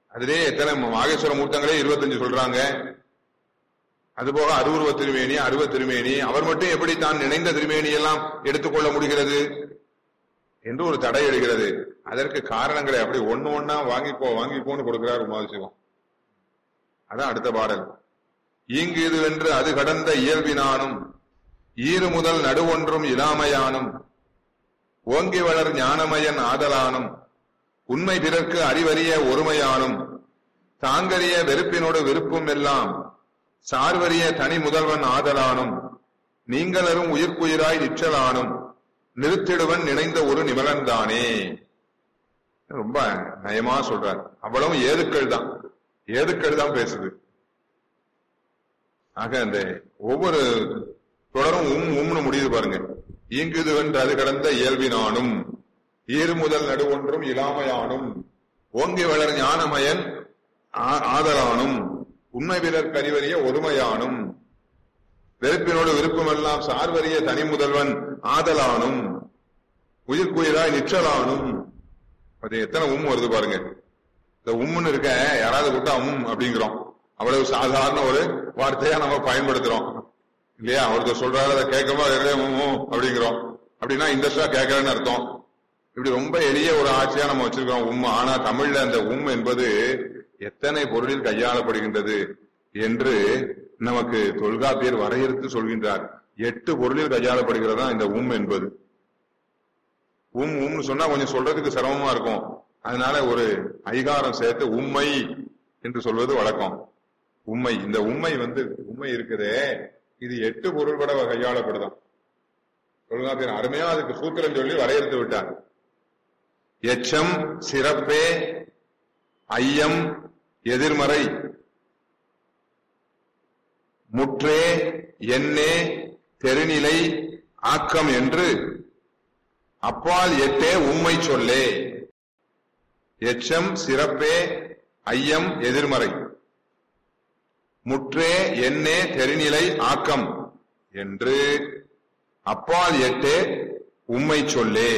அதிலே எத்தனை மாகேஸ்வர மூர்த்தங்களே 25 சொல்றாங்க. அதுபோக அருவுருவ திருமேனி, அருவ திருமேனி, அவர் மட்டும் எப்படி தான் நினைந்த திருமேனி எல்லாம் எடுத்துக்கொள்ள முடிகிறது என்று ஒரு தடை எழுகிறது. அதற்கு காரணங்களை அப்படி ஒண்ணு ஒன்னா வாங்கிப்போன்னு கொடுக்கிறார் உமாதிசிவம். அதான் அடுத்த பாடல். ஈங்கு இது வென்று அது கடந்த இயல்பினானும் ஈறு முதல் நடுவொன்றும் இலாமையானும் ஓங்கி வளர் ஞானமயன் ஆதலானும் உண்மை பிறர்க்கு அறிவறிய ஒருமையானும் தாங்கரிய வெறுப்பினோடு விருப்பும் எல்லாம் சார்வரிய தனி முதல்வன் ஆதலானும் நீங்களரும் உயிர்க்குயிராய் நிற்றலானும் நிறுத்திடுவன் நினைந்த ஒரு நிமலன்தானே. ரொம்ப நயமா சொல்றார். அவ்வளவு ஏதுக்கள் தான் பேசுது. ஆக அந்த ஒவ்வொரு தொடரும் உம்னு முடியுது பாருங்க. ஈங்குது வென்று அது கடந்த இயல்பினானும் ஈறு முதல் நடுவொன்றும் இலாமையானும் ஓங்கி வளர் ஞானமயன் ஆதலானும் உண்மை பிறர் கறிவறிய ஒருமையானும் வெறுப்பினோடு விருப்பமெல்லாம் சார்வறிய தனி முதல்வன் ஆதலானும் உயிர்க்குயிராய் நிற்றலானும். அது எத்தனை வருது பாருங்க. இந்த உம்முன்னு இருக்க யாராவது விட்டா அப்படிங்கிறோம். அவ்வளவு சாதாரண ஒரு வார்த்தையா நம்ம பயன்படுத்துறோம் இல்லையா? ஒருத்தர் சொல்றாரு அதை கேட்கமா அப்படிங்கிறோம். அப்படின்னா இன்ட்ரெஸ்டா கேட்கறேன்னு அர்த்தம். இப்படி ரொம்ப எளிய ஒரு ஆட்சியா நம்ம வச்சிருக்கிறோம் ஆனா தமிழ்ல அந்த என்பது எத்தனை பொருளில் கையாளப்படுகின்றது என்று நமக்கு தொல்காப்பியர் வரையறுத்து சொல்கின்றார். 8 பொருளில் கையாளப்படுகிறதா இந்த என்பது. உம்னு சொன்னா கொஞ்சம் சொல்றதுக்கு சிரமமா இருக்கும். அதனால ஒரு ஐகாரம் சேர்த்து உம்மை என்று சொல்வது வழக்கம். உம்மை, இந்த உம்மை உம்மை இருக்குதே, இது 8 பொருள்பட கையாளப்படுதான். தொல்காப்பியர் அருமையா அதுக்கு சூத்திரம் சொல்லி வரையறுத்து விட்டார். எச்சம், சிறப்பே, ஐயம், எதிர்மறை, முற்றே, எண்ணே, தெருநிலை, ஆக்கம் என்று அப்பால் 8 உம்மை சொல்லே. எச்சம், சிறப்பே, ஐயம், எதிர்மறை, முற்றே, எண்ணே, தெருநிலை, ஆக்கம் என்று அப்பால் 8 உம்மை சொல்லே.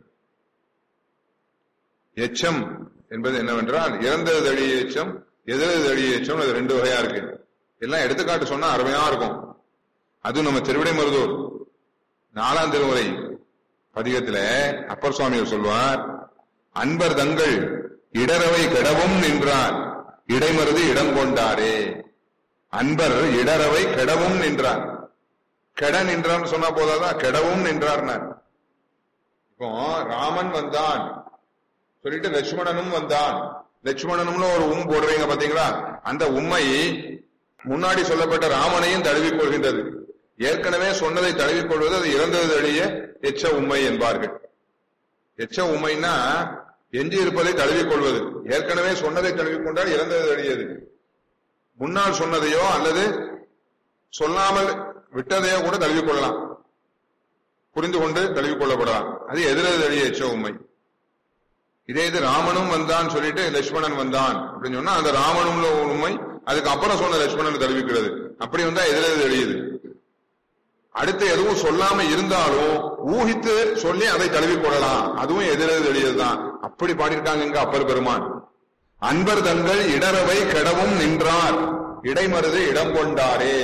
எச்சம் என்பது என்னவென்றால் இறந்தது தழிய எச்சம், எதிரது தழிய எச்சம். அது 2 வகையா இருக்கு. எல்லாம் எடுத்துக்காட்டு சொன்னா அருமையா இருக்கும். அதுவும் நம்ம திருவிடைமருதூர் 4ஆம் திருமுறை பதிகத்துல அப்பர் சுவாமிகள் சொல்வார், அன்பர் தங்கள் இடரவை கெடவும் நின்றார் இடைமருது இடம் கொண்டாரே. அன்பர் இடரவை கெடவும் நின்றார். கெட நின்றார் சொன்னா போதாதான், கெடவும் நின்றார்னார். இப்போ ராமன் வந்தான் சொல்லிட்டு லட்சுமணனும் வந்தான். லட்சுமணனும்னு ஒரு போடுறீங்க பாத்தீங்களா? அந்த உம்மை முன்னாடி சொல்லப்பட்ட ராமனையும் தழுவிக் கொள்கின்றது. ஏற்கனவே சொன்னதை தழுவிக் கொள்வது அது இறந்தது தழிய எச்ச உம்மை என்பார்கள். எச்ச உம்மைன்னா எஞ்சி இருப்பதை தழுவிக் கொள்வது. ஏற்கனவே சொன்னதை தழுவிக்கொண்டால் இறந்தது தழியது. முன்னால் சொன்னதையோ அல்லது சொல்லாமல் விட்டதையோ கூட தழுவிக் கொள்ளலாம், புரிந்து கொண்டு தழுவிக் கொள்ளப்படலாம். அது எதிரது தழிய எச்ச உம்மை. இதே இது ராமனும் வந்தான் சொல்லிட்டு லட்சுமணன் வந்தான் அப்படின்னு சொன்னா அந்த ராமனும் உண்மை அதுக்கு அப்புறம் சொன்ன லட்சுமணன் தழுவிக்கிறது. அப்படி வந்தா எதிரது தெரியுது. அடுத்து எதுவும் சொல்லாம இருந்தாலும் ஊகித்து சொல்லி அதை தழுவிக் கொள்ளலாம், அதுவும் எதிரது தெரியுதுதான். அப்படி பாடியிருக்காங்க இங்க அப்பர் பெருமான். அன்பர் தங்கள் இடரவை கெடவும் நின்றார் இடைமருது இடம் கொண்டாரே.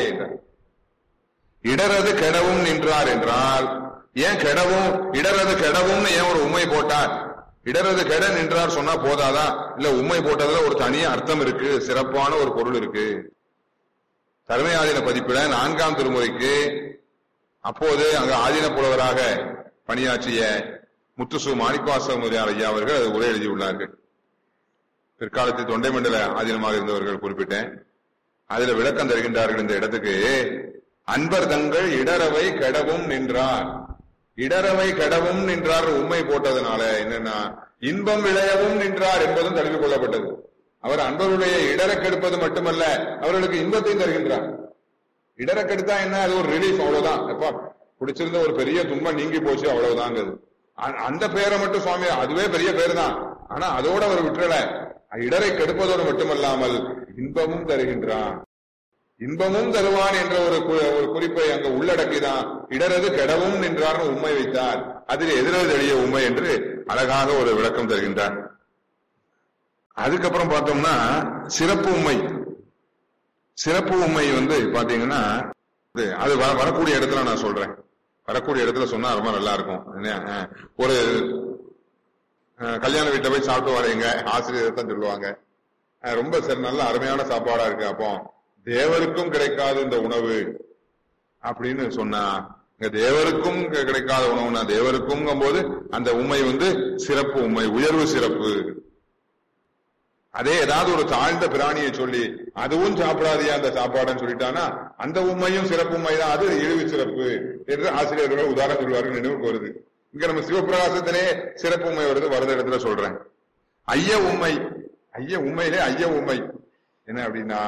இடரது கெடவும் நின்றார் என்றால் ஏன் கெடவும் இடரது கெடவும்னு ஏன் ஒரு உண்மை போட்டார்? இடரது கெட நின்றார் சொன்னா போதாதா? இல்ல உண்மை போட்டதுல ஒரு தனி அர்த்தம் இருக்கு, சிறப்பான ஒரு பொருள் இருக்கு. தருமை ஆதீன பதிப்பில 4ஆம் திருமுறைக்கு அப்போது அங்கு ஆதீன புலவராக பணியாற்றிய முத்துசு மாணிக்கவாச முதலியார் ஐயா அவர்கள் அது உரை எழுதியுள்ளார்கள். பிற்காலத்தில் தொண்டை மண்டல ஆதீனமாக இருந்தவர்கள் குறிப்பிட்டேன். அதுல விளக்கம் தருகின்றார்கள். இந்த இடத்துக்கு அன்பர் தங்கள் இடரவை கெடவும் நின்றார். இடரவை கெடவும் நின்றார் உண்மை போட்டதுனால என்னன்னா இன்பம் விளையவும் நின்றார் என்பதும் தழுவிக் கொள்ளப்பட்டது. அவர் அன்பருடைய இடரை கெடுப்பது மட்டுமல்ல, அவர்களுக்கு இன்பத்தையும் தருகின்றார். இடரை கெடுத்தா என்ன, அது ஒரு ரிலீஃப், அவ்வளவுதான். எப்பா பிடிச்சிருந்த ஒரு பெரிய துன்பம் நீங்கி போச்சு, அவ்வளவுதாங்க. அந்த பேரை மட்டும் சுவாமி அதுவே பெரிய பேர் தான். ஆனா அதோட அவர் விட்டுறல, இடரை கெடுப்பதோடு மட்டுமல்லாமல் இன்பமும் தருகின்றான். இன்பமும் தருவான் என்ற ஒரு குறிப்பை அங்க உள்ளடக்கிதான் இடரது கெடவும் நின்றார்னு உண்மை வைத்தார். அதில் எதிரது எளிய உண்மை என்று அழகாக ஒரு விளக்கம் தருகின்றார். அதுக்கப்புறம் பார்த்தோம்னா சிறப்பு உண்மை. சிறப்பு உண்மை பாத்தீங்கன்னா அது வரக்கூடிய இடத்துல நான் சொல்றேன். வரக்கூடிய இடத்துல சொன்னா ரொம்ப நல்லா இருக்கும். ஒரு கல்யாண வீட்டை போய் சாப்பிட்டு வரீங்க, ஆசிரியர் தான் சொல்லுவாங்க, ரொம்ப சரி நல்ல அருமையான சாப்பாடா இருக்கு, அப்போ தேவருக்கும் கிடைக்காது இந்த உணவு அப்படின்னு சொன்னா, இங்க தேவருக்கும் கிடைக்காத உணவுனா தேவருக்கும் போது அந்த உண்மை சிறப்பு உண்மை, உயர்வு சிறப்பு. அதே ஏதாவது ஒரு தாழ்ந்த பிராணியை சொல்லி அதுவும் சாப்பிடாதியா அந்த சாப்பாடுன்னு சொல்லிட்டானா அந்த உண்மையும் சிறப்பு உண்மைதான், அது இழிவு சிறப்பு என்று ஆசிரியர்கள் உதாரணம் சொல்வார்கள், நினைவுக்கு வருது. இங்க நம்ம சிவபிரகாசத்திலே சிறப்பு உண்மை வருது, வரத இடத்துல சொல்றேன். ஐய உண்மை, ஐய உண்மையிலே ஐய உண்மை என்ன அப்படின்னா,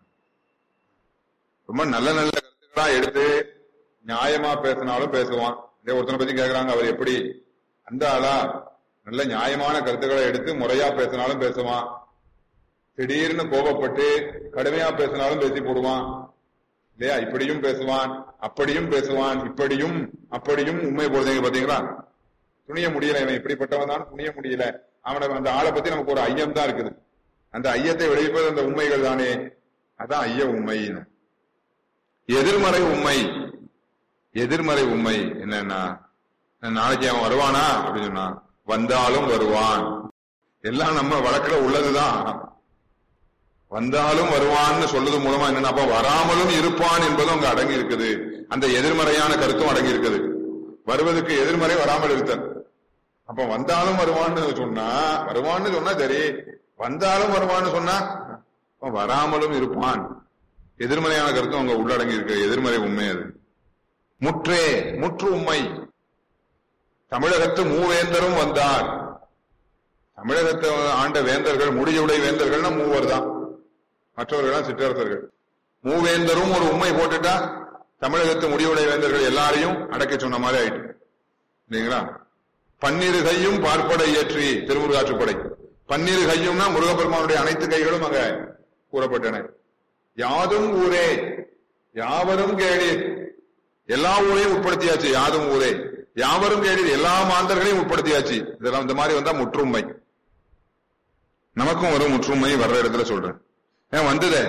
ரொம்ப நல்ல நல்ல கருத்துக்களா எடுத்து நியாயமா பேசினாலும் பேசுவான். இதே ஒருத்தனை பத்தி கேட்கிறாங்க, அவர் எப்படி அந்த ஆளா, நல்ல நியாயமான கருத்துக்களை எடுத்து முறையா பேசினாலும் பேசுவான், திடீர்னு கோபப்பட்டு கடுமையா பேசினாலும் பேசி போடுவான் இல்லையா. இப்படியும் பேசுவான், அப்படியும் பேசுவான், இப்படியும் அப்படியும் உண்மை போடுறீங்க பாத்தீங்களா. துணிய முடியல, இவன் இப்படிப்பட்டவன் தான் துணிய முடியல, அவனை அந்த ஆளை பத்தி நமக்கு ஒரு ஐயம் தான் இருக்குது. அந்த ஐயத்தை விளைவிப்பது அந்த உண்மைகள் தானே, அதான் ஐய உண்மை. எதிர்மறை உண்மை, எதிர்மறை உண்மை என்னன்னா, நாளைக்கு அவன் வருவானா அப்படின்னு சொன்னா வந்தாலும் வருவான், எல்லாம் நம்ம வழக்குல உள்ளதுதான். வந்தாலும் வருவான்னு சொல்றது மூலமா என்னன்னா, அப்ப வராமலும் இருப்பான் என்பதும் அங்க அடங்கி இருக்குது. அந்த எதிர்மறையான கருத்தும் அடங்கி இருக்குது. வருவதற்கு எதிர்மறை வராமல் இருத்தல். அப்ப வந்தாலும் வருவான்னு சொன்னா சரி, வந்தாலும் வருவான்னு சொன்னா வராமலும் இருப்பான், எதிர்மறையான கருத்தும் அங்க உள்ளடங்கி இருக்கு. எதிர்மறை உண்மை அது. முற்றே, முற்று உண்மை. தமிழகத்து மூவேந்தரும் வந்தார். தமிழகத்தை ஆண்ட வேந்தர்கள், முடியுடை வேந்தர்கள்னா மூவர் தான், மற்றவர்கள் சிற்றரசர்கள். மூவேந்தரும் ஒரு உண்மை போட்டுட்டா தமிழகத்து முடிவுடை வேந்தர்கள் எல்லாரையும் அடக்கி சொன்ன மாதிரி ஆயிட்டு இல்லைங்களா. பன்னிரு கையும் பார்ப்படை ஏற்றி, திருமுருகாற்றுப்படை. பன்னிரு கையும்னா முருகப்பெருமானுடைய அனைத்து கைகளும் அங்க கூறப்பட்டன. யாதும் ஊரே யாவரும் கேளீர், எல்லா ஊரையும் உட்படுத்தியாச்சு. யாதும் ஊரே யாவரும் கேளீர், எல்லா மாந்தர்களையும் உட்படுத்தியாச்சு. இதெல்லாம் இந்த மாதிரி வந்தா முற்றுமை. நமக்கும் ஒரு முற்றுமை வர்ற இடத்துல சொல்றேன். ஏன் வந்தது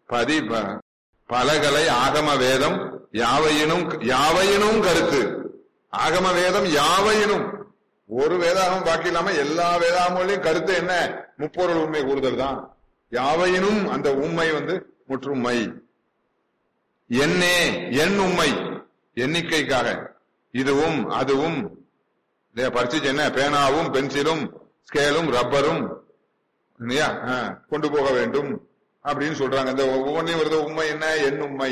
பலகலை ஆகம வேதம் யாவையினும் கருத்து. ஆகம வேதம் யாவையினும், ஒரு வேதாகமும் பாக்கி இல்லாம எல்லா வேதாகமும் கருத்து என்ன, முப்பொருள் உண்மை கூறுதல் தான். யாவையினும் அந்த உண்மை முற்றுமை. என்னே, என் உண்மை, எண்ணிக்கைக்காக இதுவும் அதுவும் பரிச்சு என்ன, பேனாவும் பென்சிலும் ஸ்கேலும் ரப்பரும் கொண்டு போக வேண்டும் அப்படின்னு சொல்றாங்க. இந்த ஒவ்வொன்றையும் வருது உண்மை என்ன, எண் உண்மை.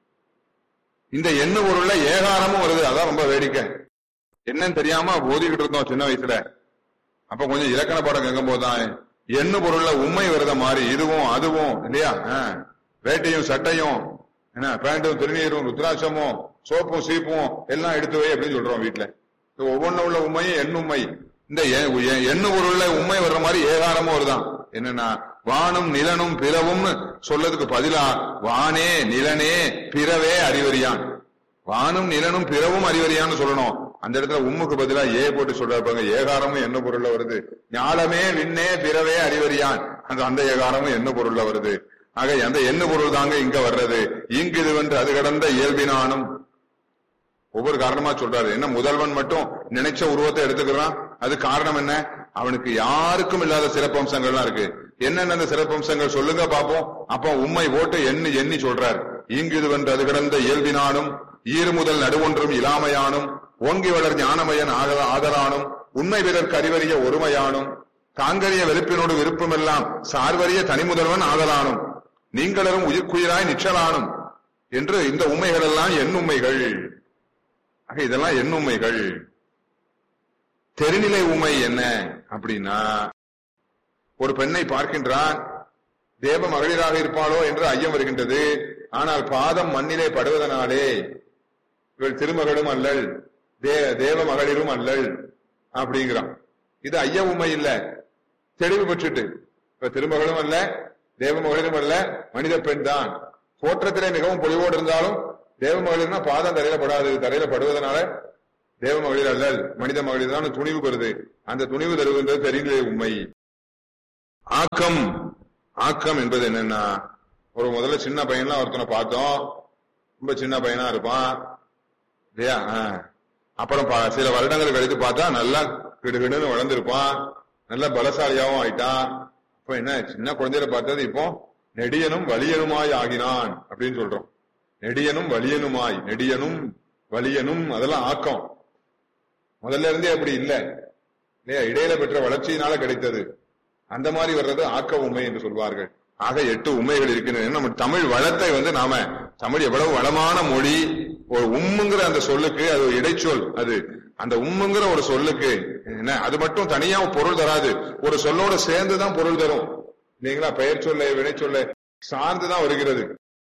இந்த எண்ணு பொருள்ல ஏகாரமும் வருது, அதான் ரொம்ப வேடிக்கை. என்னன்னு தெரியாம ஓதிக்கிட்டு இருந்தோம் சின்ன வயசுல. அப்ப கொஞ்சம் இலக்கண பாடம் கேட்கும் போதுதான் எண்ணு பொருள்ல உண்மை வருத மாதிரி இதுவும் அதுவும் இல்லையா. வேட்டையும் சட்டையும் என்ன, பேண்டும் திருநீரும் ருத்ராட்சமும் சோப்பும் சீப்பும் எல்லாம் எடுத்து வை அப்படின்னு சொல்றோம் வீட்டுல. ஒவ்வொன்னு உள்ள உண்மையும் எண்ணுண்மை. இந்த எண்ணு பொருள்ல உண்மை வர்ற மாதிரி ஏகாரமும் வருதான். என்னன்னா, வானும் நிலனும் பிறவும் சொல்லதுக்கு பதிலா வானே நிலனே பிறவே அறிவறியான், வானும் நிலனும் பிறவும் அறிவறியான்னு சொல்லணும். அந்த இடத்துல உம்முக்கு பதிலா ஏ போட்டு சொல்றாங்க. ஏகாரமும் என்ன பொருள்ல வருது. ஞாலமே விண்ணே பிறவே அறிவறியான், அந்த ஏகாரமும் என்ன பொருள்ல வருது. ஆக அந்த என்ன பொருள் தாங்க இங்க வர்றது. இங்கு இது வந்து அது கடந்த இயல்பினானும் ஒவ்வொரு காரணமா சொல்றாரு. என்ன, முதல்வன் மட்டும் நினைச்ச உருவத்தை எடுத்துக்கிறான். அது காரணம் என்ன, அவனுக்கு யாருக்கும் இல்லாத சிறப்பம்சங்கள்லாம் இருக்கு. என்னென்ன அந்த சிறப்பம்சங்கள் சொல்லுங்க பாப்போம். அப்ப உண்மை போட்டு எண்ணி சொல்றார். இங்கு இது வந்து அது கடந்த இயல்பினானும் ஈறு முதல் நடுவொன்றும் இலாமையானும் ஓங்கி வளர் ஞானமயன் ஆதலானும் உண்மை பிறர்க்கு அறிவறிய ஒருமையானும் தாங்கறிய வெறுப்பினோடு விருப்பமெல்லாம் சார்வறிய தனிமுதல்வன் ஆதலானும் நீங்களரும் உயிர்க்குயிராய் நிற்றலானும் என்று இந்த உண்மைகள் எல்லாம் எண்ணுண்மைகள். இதெல்லாம் எண்ணுண்மைகள். தெரிநிலை உண்மை என்ன அப்படின்னா, ஒரு பெண்ணை பார்க்கின்றான், தேவ மகளிராக இருப்பாளோ என்று ஐயம் வருகின்றது. ஆனால் பாதம் மண்ணிலே படுவதனாலே இவள் திருமகளும் அல்லல் தேவ மகளிரும் அல்லல் அப்படிங்கிறான். இது ஐய உண்மை இல்ல, தெளிவு பெற்றுட்டு. இப்ப திருமகளும் அல்ல தேவ மகளிரும் அல்ல, மனித பெண் தான். தோற்றத்திலே மிகவும் பொலிவோடு இருந்தாலும் தேவ மகளிர்னா பாதம் தரையில படாது. தரையில படுவதனால தேவ மகளிர் அல்லல் மனித மகளிர் தான் துணிவு பெறுது. அந்த துணிவு தருகின்றது தெரிநிலை உண்மை. ஆக்கம் ஆக்கம் என்பது என்னன்னா, ஒரு முதல்ல சின்ன பையன்லாம் ஒருத்தனை பார்த்தோம், ரொம்ப சின்ன பையனா இருப்பான் இல்லையா. அப்புறம் சில வருடங்கள் கழித்து பார்த்தா நல்லா கிடுகிடுன்னு வளர்ந்துருப்பான், நல்ல பலசாலியாவும் ஆயிட்டான். அப்ப என்ன, சின்ன குழந்தையில பார்த்தது இப்போ நெடியனும் வலியனுமாய் ஆகினான் அப்படின்னு சொல்றோம். நெடியனும் வலியனுமாய், நெடியனும் வலியனும் அதெல்லாம் ஆக்கம். முதல்ல இருந்தே அப்படி இல்லை இல்லையா, இடையில பெற்ற வளர்ச்சியினால கிடைத்தது. அந்த மாதிரி வர்றது ஆக்க உண்மை என்று சொல்வார்கள். ஆக 8 உண்மைகள் இருக்கின்றன. நம்ம தமிழ் வளத்தை நாம, தமிழ் எவ்வளவு வளமான மொழி, ஒரு உம்முங்கிற அந்த சொல்லுக்கு அது ஒரு இடைச்சொல். அது அந்த உம்முங்கிற ஒரு சொல்லுக்கு என்ன, அது மட்டும் தனியா பொருள் தராது, ஒரு சொல்லோட சேர்ந்துதான் பொருள் தரும் இல்லைங்களா. பெயர் சொல்ல வினை சொல்ல சார்ந்துதான் வருகிறது.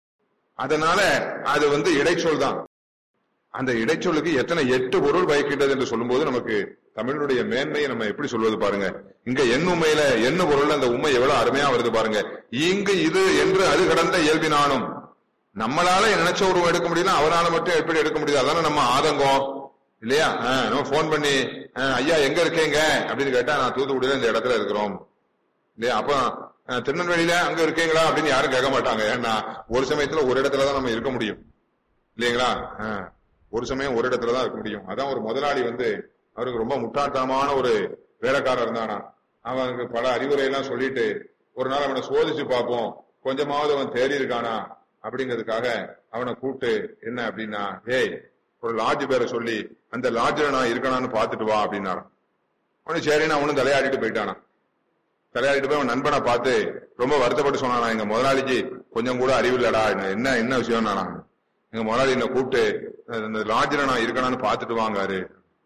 அதனால அது இடைச்சொல் தான். அந்த இடைச்சொல்லுக்கு எத்தனை 8 பொருள் பயக்கின்றது என்று சொல்லும் போது நமக்கு தமிழுடைய மேன்மையை நம்ம எப்படி சொல்வது பாருங்க. இங்க என் உண்மையில என்ன பொருள், அந்த உண்மை எவ்வளவு அருமையா வருது பாருங்க. இங்கு இது என்று அது கடந்த இயல்பினானும். நம்மளால நினைச்ச உருவம் எடுக்க முடியல, அவரால மட்டும் எப்படி எடுக்க முடியாது. அதான நம்ம ஆதங்கம் இல்லையா. நம்ம போன் பண்ணி ஐயா எங்க இருக்கீங்க அப்படின்னு கேட்டா, நான் தூத்துக்குடியில இந்த இடத்துல இருக்கிறோம் இல்லையா. அப்ப திருநெல்வேலியில அங்க இருக்கீங்களா அப்படின்னு யாரும் கேட்க மாட்டாங்க. ஏன்னா ஒரு சமயத்துல ஒரு இடத்துலதான் நம்ம இருக்க முடியும் இல்லைங்களா. ஒரு சமயம் ஒரு இடத்துலதான் இருக்க முடியும். அதான் ஒரு முதலாளி அவருக்கு ரொம்ப முட்டாள்தனமான ஒரு வேலைக்காரர் இருந்தானா. அவனுக்கு பல அறிவுரை எல்லாம் சொல்லிட்டு ஒரு நாள் அவனை சோதிச்சு பார்ப்போம், கொஞ்சமாவது அவன் தேறி இருக்கானா அப்படிங்கிறதுக்காக அவனை கூப்பிட்டு என்ன அப்படின்னா, ஏய் ஒரு லாட்ஜ் பேரை சொல்லி அந்த லாட்ஜில நான் இருக்கணான்னு பாத்துட்டு வா அப்படின்னாரான். அவனு சரின்னு அவனும் தலையாடிட்டு போயிட்டானா. தலையாடிட்டு போய் அவன் நண்பனை பார்த்து ரொம்ப வருத்தப்பட்டு சொன்னானா, எங்க முதலாளிக்கு கொஞ்சம் கூட அறிவு இல்லடா, என்ன விஷயம் நானா, எங்க முதலாளி என்ன கூப்பிட்டு இந்த லாட்ஜில நான் இருக்கணான்னு பாத்துட்டு வாங்காரு,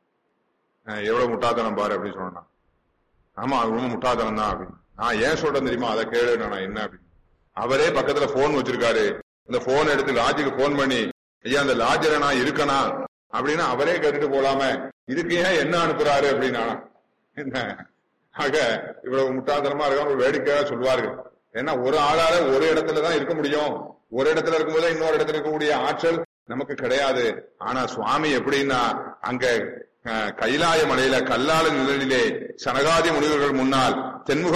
எவ்வளவு முட்டாத்தனம் பாரு அப்படின்னு சொன்னான். ஆமா அது ரொம்ப முட்டாத்தனம் தான் அப்படின்னு. நான் ஏன் சொல்றேன் தெரியுமா, அதை கேளு நான் என்ன அப்படின்னு. அவரே பக்கத்துல போன் வச்சிருக்காரு, அந்த போன் எடுத்து லாட்ஜுக்கு போன் பண்ணி ஐயா அந்த லாட்ஜில நான் இருக்கனா அப்படின்னு அவரே கேட்டுட்டு போலாம இதுக்கு ஏன் என்ன அனுப்புறாரு அப்படின்னா என்ன. ஆக இவ்வளவு முட்டாள்தனமா இருக்க வேடிக்கையாக சொல்வார்கள். ஏன்னா ஒரு ஆளால ஒரு இடத்துலதான் இருக்க முடியும், ஒரு இடத்துல இருக்கும்போது இன்னொரு இடத்துல இருக்கக்கூடிய ஆற்றல் நமக்கு கிடையாது. ஆனா சுவாமி எப்படின்னா, அங்க கைலாய மலையில கல்லால நிழலிலே சனகாதி முனிவர்கள் முன்னால் தென்முக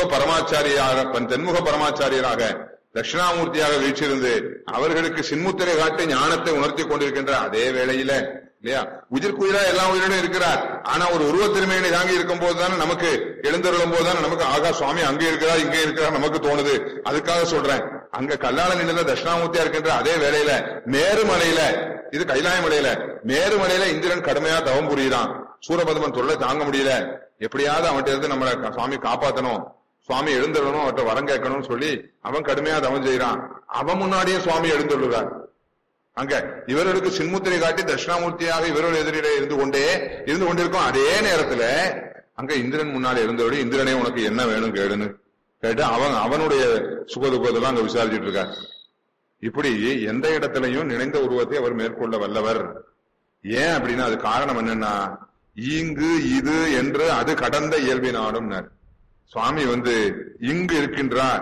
பரமாச்சாரியராக தட்சிணாமூர்த்தியாக வீற்றிருந்து அவர்களுக்கு சின்முத்திரை காட்டி ஞானத்தை உணர்த்தி கொண்டிருக்கின்ற அதே வேளையில இல்லையா, உயிர்க்குயிரா எல்லா உயிரிலும் இருக்கிறார். ஆனா ஒரு உருவத்திருமையினை தாங்கி இருக்கும் போதுதானே நமக்கு எழுந்தருளும் போதுதானே நமக்கு ஆகா சுவாமி அங்கே இருக்கிறார் இங்கே இருக்கிறார் நமக்கு தோணுது. அதுக்காக சொல்றேன், அங்க கல்லால நின்ற தட்சிணாமூர்த்தியா இருக்கின்ற அதே வேளையில மேருமலையில, இது கைலாய மலையில, மேருமலையில இந்திரன் கடுமையா தவம் புரியுறான். சூரபத்மன் தொல்லை தாங்க முடியல, எப்படியாவது அவன்கிட்ட இருந்து நம்மளை சுவாமி காப்பாத்தணும், சுவாமி எழுந்துடணும், அவர்கிட்ட வரம் கேட்கணும்னு சொல்லி அவன் கடுமையா தவம் செய்யறான். அவன் முன்னாடியே சுவாமி எழுந்துள்ளார். அங்க இவர்களுக்கு சின்முத்திரை காட்டி தட்சிணாமூர்த்தியாக இவர்கள் எதிரிலே இருந்து கொண்டிருக்கும் அதே நேரத்துல அங்க இந்திரன் முன்னாலே இருந்தபடி, இந்திரனே உனக்கு என்ன வேணும் கேளுன்னு கேட்டு அவனுடைய சுகதுக்கதெல்லாம் அங்க விசாரிச்சுட்டு இருக்கார். இப்படி எந்த இடத்திலையும் நினைந்த உருவத்தை அவர் மேற்கொள்ள வல்லவர். ஏன் அப்படின்னா அது காரணம் என்னன்னா, இங்கு இது என்று அது கடந்த இயல்பினாலும் சுவாமி இங்கு இருக்கின்றார்,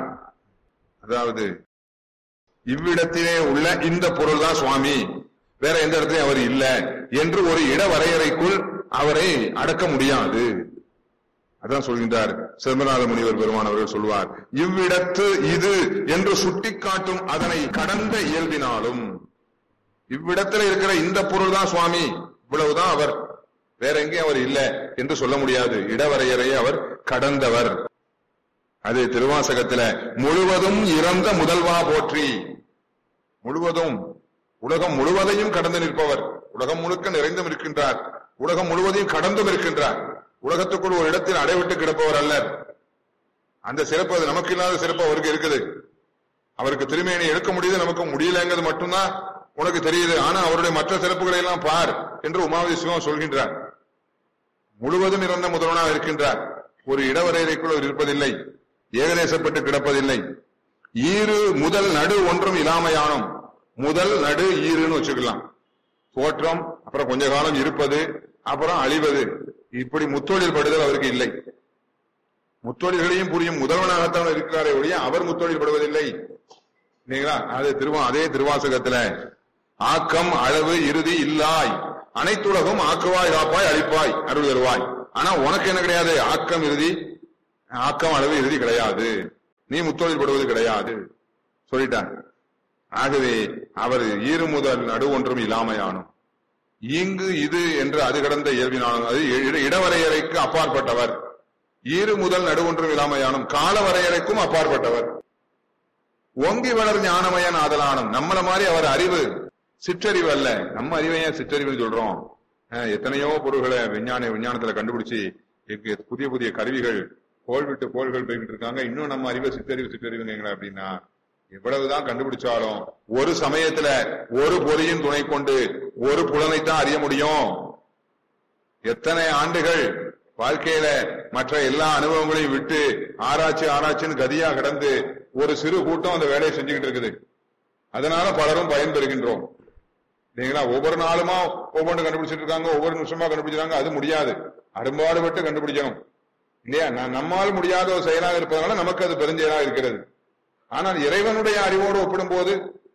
அதாவது இவ்விடத்திலே உள்ள இந்த பொருள் தான் சுவாமி, வேற எந்த இடத்துலயும் அவர் இல்லை என்று ஒரு இட வரையறைக்குள் அவரை அடக்க முடியாது. அதான் சொல்கின்றார் சிதம்பரநாத முனிவர் பெருமான் அவர்கள் சொல்வார், இவ்விடத்து இது என்று சுட்டிக்காட்டும் அதனை கடந்த இயல்பினாலும், இவ்விடத்துல இருக்கிற இந்த பொருள் தான் சுவாமி, இவ்வளவுதான் அவர், வேற எங்கேயும் அவர் இல்லை என்று சொல்ல முடியாது. இடவரையறையை அவர் கடந்தவர். அது திருவாசகத்துல முழுவதும் இறந்த முதல்வா போற்றி, முழுவதும் உலகம் முழுவதையும் கடந்து நிற்பவர், உலகம் முழுக்க நிறைந்தும் இருக்கின்றார், உலகம் முழுவதையும் கடந்தும் இருக்கின்றார், உலகத்துக்குள் ஒரு இடத்தில் அடைவிட்டு கிடப்பவர் அல்லர். அந்த சிறப்பு, அது நமக்கு இல்லாத சிறப்பு அவருக்கு இருக்குது. அவருக்கு திருமேனி எடுக்க முடியுது, நமக்கு முடியலங்கிறது மட்டும்தான் உனக்கு தெரியுது. ஆனா அவருடைய மற்ற சிறப்புகளை எல்லாம் பார் என்று உமாவதி சிவம் சொல்கின்றார். முழுவதும் இறந்த முதல்வனாக இருக்கின்றார், ஒரு இடவரையறைக்குள் அவர் இருப்பதில்லை, ஏகதேசப்பட்டு கிடப்பதில்லை. ஈறு முதல் நடு ஒன்றும் இல்லாமையானும், முதல் நடு ஈறுன்னு வச்சுக்கலாம். தோற்றம், அப்புறம் கொஞ்ச காலம் இருப்பது, அப்புறம் அழிவது, இப்படி முத்தொழில் படுதல் அவருக்கு இல்லை. முத்தொழில்களையும் புரியும் முதல்வனாகத்தான் இருக்கிறாரே ஒழிய அவர் முத்தொழில் படுவதில்லை இல்லைங்களா. அதே திருவாசகத்துல ஆக்கம் அளவு இறுதி இல்லாய், அனைத்துலகம் ஆக்குவாய் காப்பாய் அழிப்பாய் அருள் தருவாய். ஆனா உனக்கு என்ன கிடையாது, ஆக்கம் இறுதி ஆக்கம் அளவு இறுதி கிடையாது, நீ முத்தொழில் படுவது கிடையாது சொல்லிட்டார். ஆகவே அவர் ஈறு முதல் நடு ஒன்றும் இல்லாமையானும் இங்கு இது என்று அது கடந்த இயல்பினாலும் அது இடவரையறைக்கு அப்பாற்பட்டவர். ஈறு முதல் நடு ஒன்றும் இல்லாமையானும் கால வரையறைக்கும் அப்பாற்பட்டவர். ஓங்கி வளர் ஞானமயன் ஆதலானும் நம்மள மாதிரி அவர் அறிவு சிற்றறிவு அல்ல. நம்ம அறிவைய சிற்றறிவுன்னு சொல்றோம். எத்தனையோ பொருள்களை விஞ்ஞானத்துல கண்டுபிடிச்சு புதிய புதிய கருவிகள் கோள் விட்டு கோள்கள் போய்கிட்டு இருக்காங்க. இன்னும் நம்ம அறிவை சிற்றறிவுங்களா அப்படின்னா எவ்வளவுதான் கண்டுபிடிச்சாலும் ஒரு சமயத்துல ஒரு பொறியின் துணை கொண்டு ஒரு புலனைத்தான் அறிய முடியும். எத்தனை ஆண்டுகள் வாழ்க்கையில மற்ற எல்லா அனுபவங்களையும் விட்டு ஆராய்ச்சின்னு கதியா கிடந்து ஒரு சிறு கூட்டம் அந்த வேலையை செஞ்சுக்கிட்டு இருக்குது. அதனால பலரும் பயன்பெறுகின்றோம் இல்லைங்களா? ஒவ்வொரு நாளுமா ஒவ்வொன்று கண்டுபிடிச்சிட்டு இருக்காங்க, ஒவ்வொரு நிமிஷமா கண்டுபிடிச்சிருக்காங்க. அது முடியாது, அரும்பாடுபட்டு கண்டுபிடிக்கணும் இல்லையா? நம்மால் முடியாத ஒரு செயலாக இருப்பதனால நமக்கு அது பெருஞ்செயலாக இருக்கிறது. ஆனால் இறைவனுடைய அறிவோடு ஒப்பிடும் போது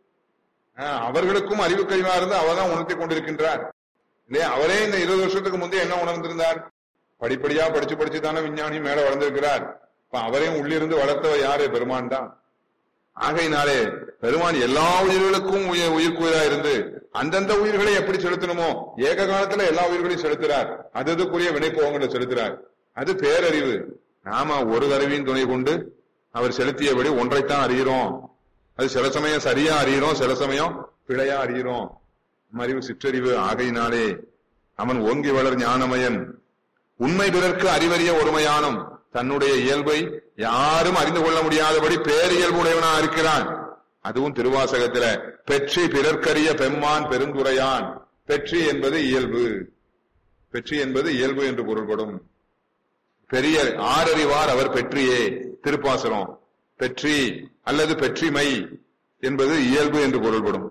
அவர்களுக்கும் அறிவு கழிவா இருந்து அவர்தான் உணர்த்தி கொண்டிருக்கின்றார் இல்லையா? அவரே இந்த 20 வருஷத்துக்கு முந்தைய என்ன உணர்ந்திருந்தார்? படிப்படியா படிச்சு தானே விஞ்ஞானி மேல வளர்ந்திருக்கிறார். அவரையும் உள்ளிருந்து வளர்த்தவர் யாரு? பெருமான் தான். ஆகையினாலே பெருமான் எல்லா உயிர்களுக்கும் உயிர்க்குயிரா இருந்து அந்தந்த உயிர்களை எப்படி செலுத்தணுமோ ஏக காலத்துல எல்லா உயிர்களையும் செலுத்துறார். அதுக்குரிய வினைப்போகங்களை செலுத்துறார். அது பேரறிவு. நாம ஒரு கருவியின் துணை கொண்டு அவர் செலுத்தியபடி ஒன்றைத்தான் அறிகிறோம். அது சில சமயம் சரியா அறிகிறோம், சில சமயம் பிழையா அறிகிறோம். அறிவு சிற்றறிவு. ஆகையினாலே அவன் ஓங்கி வளர் ஞானமயன் உண்மை பிறர்க்கு அறிவறிய ஒருமையானும் தன்னுடைய இயல்பை யாரும் அறிந்து கொள்ள முடியாதபடி பேரியல்புடையவனா இருக்கிறான். அதுவும் திருவாசகத்தில பெற்றி பிறர்க்கரிய பெம்மான் பெருந்துரையான். பெற்றி என்பது இயல்பு, பெற்றி என்பது இயல்பு என்று பொருள்படும். பெரிய ஆறறிவார் அவர் பெற்றியே திருப்பாசனம். பெற்றி அல்லது பெற்றிமை என்பது இயல்பு என்று பொருள்படும்.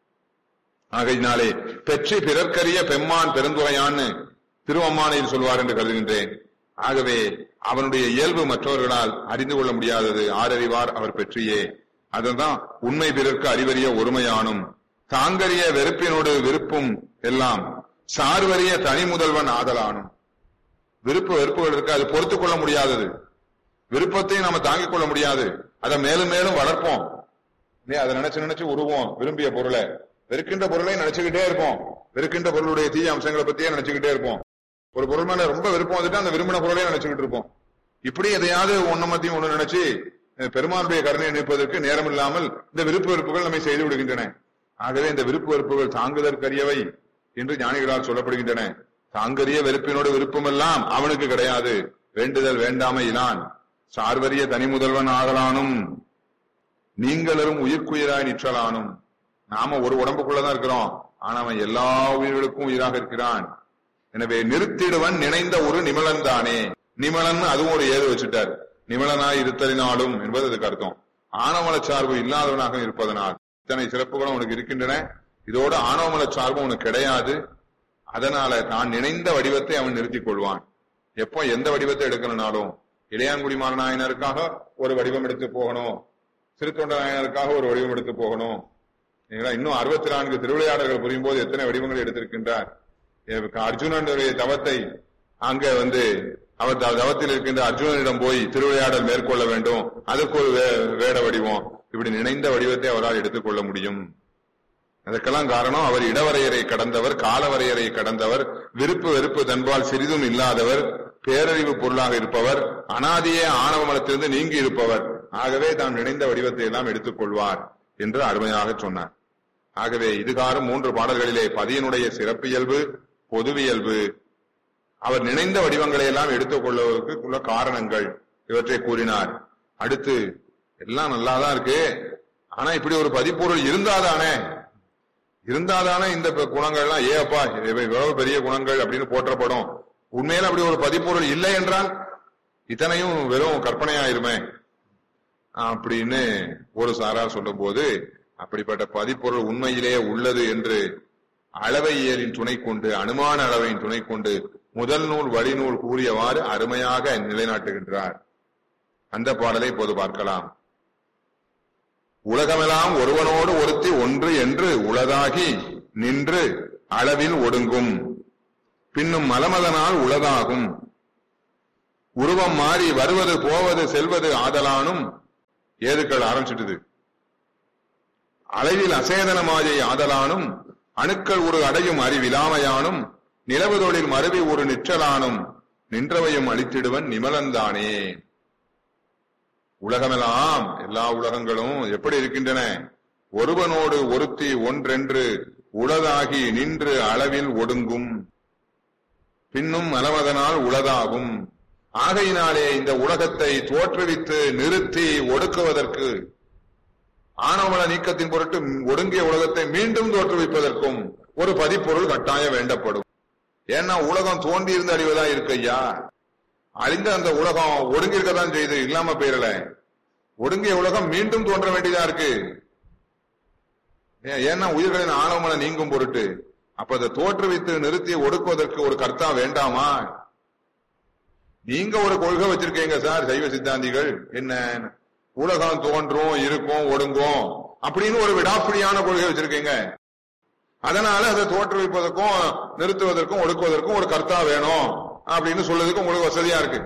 ஆகையினாலே பெற்றி பிறர்க்கரிய பெம்மான் பெருந்துரையான்னு திருவம்மானையில் சொல்வார் என்று கருதுகின்றேன். ஆகவே அவனுடைய இயல்பு மற்றவர்களால் அறிந்து கொள்ள முடியாதது. ஆறறிவார் அவர் பெற்றியே. அதுதான் உண்மை பிறர்க்கு அறிவறிய ஒருமையானும் தாங்கறிய வெறுப்பினோடு விருப்பும் எல்லாம் சார்வறிய தனி முதல்வன் ஆதலானும். வெறுப்புகள் இருக்கு, அது பொறுத்துக் கொள்ள முடியாதது. விருப்பத்தையும் நாம தாங்கிக் கொள்ள முடியாது. அதை மேலும் மேலும் வளர்ப்போம். அதை நினைச்சு உருவோம். விரும்பிய பொருளை வெறுக்கின்ற பொருளை நினைச்சுக்கிட்டே இருப்போம். வெறுக்கின்ற பொருளுடைய தீய அம்சங்களை பத்தியே நினைச்சுக்கிட்டே இருப்போம். ஒரு பொருள் மேல ரொம்ப விருப்பம் வந்துட்டு அந்த விரும்பின பொருளையே நினைச்சுக்கிட்டு இருப்போம். இப்படி எதையாவது ஒன்னமத்தையும் ஒண்ணு நினைச்சு பெருமானுடைய கருணையை நிற்பதற்கு நேரம் இல்லாமல் இந்த விருப்பு வெறுப்புகள் நம்மை செய்து விடுகின்றன. ஆகவே இந்த விருப்பு வெறுப்புகள் தாங்குதற்கரியவை என்று ஞானிகளால் சொல்லப்படுகின்றன. தாங்கறிய வெறுப்பினோடு விருப்பமெல்லாம் அவனுக்கு கிடையாது. வேண்டுதல் வேண்டாமை இலான் சார்வறிய தனி முதல்வன் ஆகலானும் நீங்களரும் உயிர்க்குயிராய் நிற்றலானும். நாம ஒரு உடம்புக்குள்ளதான் இருக்கிறோம், ஆனா அவன் எல்லா உயிர்களுக்கும் உயிராக இருக்கிறான். எனவே நிறுத்திடுவன் நினைந்த ஒரு நிமலன் தானே. நிமலன் அதுவும் ஒரு ஏது வச்சுட்டார். நிமலனாய் இருத்தலினாலும் என்பது அதுக்கு அர்த்தம். ஆணவமல சார்பு இல்லாதவனாக இருப்பதனால் இத்தனை சிறப்புகளும் உனக்கு இருக்கின்றன. இதோட ஆணவமல சார்பு உனக்கு கிடையாது. அதனால தான் நினைந்த வடிவத்தை அவன் நிறுத்திக் கொள்வான். எப்போ எந்த வடிவத்தை எடுக்கணும்னாலும் இளையான்குடி மாறநாயனருக்காக ஒரு வடிவம் எடுத்து போகணும், சிறுத்தொண்ட நாயனருக்காக ஒரு வடிவம் எடுத்து போகணும். இன்னும் 64 திருவிளையாடல்கள் புரியும் போது எத்தனை வடிவங்களை எடுத்திருக்கின்றார். அர்ஜுனனுடைய தவத்தை அங்க அவர் தவத்தில் இருக்கின்ற அர்ஜுனனிடம் போய் திருவிளையாடல் மேற்கொள்ள வேண்டும், அதற்கு ஒரு வேட வடிவம். இப்படி நினைந்த வடிவத்தை அவரால் எடுத்துக்கொள்ள முடியும். அதற்கெல்லாம் காரணம் அவர் இடவரையறை கடந்தவர், காலவரையறை கடந்தவர், விருப்பு வெறுப்பு தன்பால் சிறிதும் இல்லாதவர், பேரறிவு பொருளாக இருப்பவர், அனாதியே ஆணவ மலத்திலிருந்து நீங்கி இருப்பவர். ஆகவே தாம் நினைந்த வடிவத்தை எல்லாம் எடுத்துக் கொள்வார் என்று அருமையாக சொன்னார். ஆகவே இதுகாரும் 3 பாடல்களிலே பதியினுடைய சிறப்பியல்பு, பொதுவியல்பு, அவர் நினைந்த வடிவங்களை எல்லாம் எடுத்துக் கொள்வதற்கு காரணங்கள் இவற்றை கூறினார். அடுத்து எல்லாம் நல்லாதான் இருக்கு, ஆனா இப்படி ஒரு பதிப்பொருள் இருந்தாதானே இந்த குணங்கள்லாம் ஏப்பா எவ்வளவு பெரிய குணங்கள் அப்படின்னு போற்றப்படும். உண்மையில அப்படி ஒரு பதிப்பொருள் இல்லை என்றால் இத்தனையும் வெறும் கற்பனையாயிருமே அப்படின்னு ஒரு சாரார் சொல்லும் போது, அப்படிப்பட்ட பதிப்பொருள் உண்மையிலேயே உள்ளது என்று அளவையியலின் துணை கொண்டு, அனுமான அளவையின் துணை கொண்டு முதல் நூல் வழிநூல் கூறியவாறு அருமையாக நிலைநாட்டுகின்றார். அந்த பாடலை இப்போது பார்க்கலாம். உலகமெல்லாம் ஒருவனோடு ஒருத்தி ஒன்று என்று உளதாகி நின்று அளவில் ஒடுங்கும், பின்னும் மலமதனால் உளதாகும். உருவம் மாறி வருவது போவது செல்வது ஆதலானும் ஏதுக்கள் ஆரம்பிச்சிட்டுது. அளவில் அசேதன மாயை ஆதலானும் அணுக்கள் ஒரு அடையும் அறிவிலாமையானும் நிலவுதொழில் மருவி ஒரு நிற்றலானும் நின்றவையும் அழித்திடுவன் நிமலந்தானே. உலகமெல்லாம் எல்லா உலகங்களும் எப்படி இருக்கின்றன? ஒருவனோடு ஒருத்தி ஒன்றென்று உளதாகி நின்று அளவில் ஒடுங்கும், பின்னும் மலமதனால் உளதாகும். ஆகையினாலே இந்த உலகத்தை தோற்றுவித்து நிறுத்தி ஒடுக்குவதற்கு, ஆணவமல நீக்கத்தின் பொருட்டு ஒடுங்கிய உலகத்தை மீண்டும் தோற்றுவிப்பதற்கும் ஒரு பதிப்பொருள் கட்டாயம் வேண்டப்படும். ஏன்னா உலகம் தோன்றி இருந்து அழிவதா இருக்கு ஐயா. அழிந்த அந்த உலகம் ஒடுங்கிருக்கதான் செய்து, இல்லாம போயிடல. ஒடுங்கிய உலகம் மீண்டும் தோன்ற வேண்டியதா இருக்கு. ஏன்னா உயிர்களின் ஆணவமல நீங்கும் பொருட்டு. அப்ப அதை தோற்றுவித்து நிறுத்தி ஒடுக்குவதற்கு ஒரு கர்த்தா வேண்டாமா? நீங்க ஒரு கொள்கை வச்சிருக்கீங்க சார், சைவ சித்தாந்திகள். என்ன, உலகம் தோன்றும் இருக்கும் ஒடுங்கும் அப்படின்னு ஒரு விடாப்பிடியான கொள்கை வச்சிருக்கீங்க. அதனால அதை தோற்றுவிப்பதற்கும் நிறுத்துவதற்கும் ஒடுக்குவதற்கும் ஒரு கர்த்தா வேணும் அப்படின்னு சொல்றதுக்கு உங்களுக்கு வசதியா இருக்கு.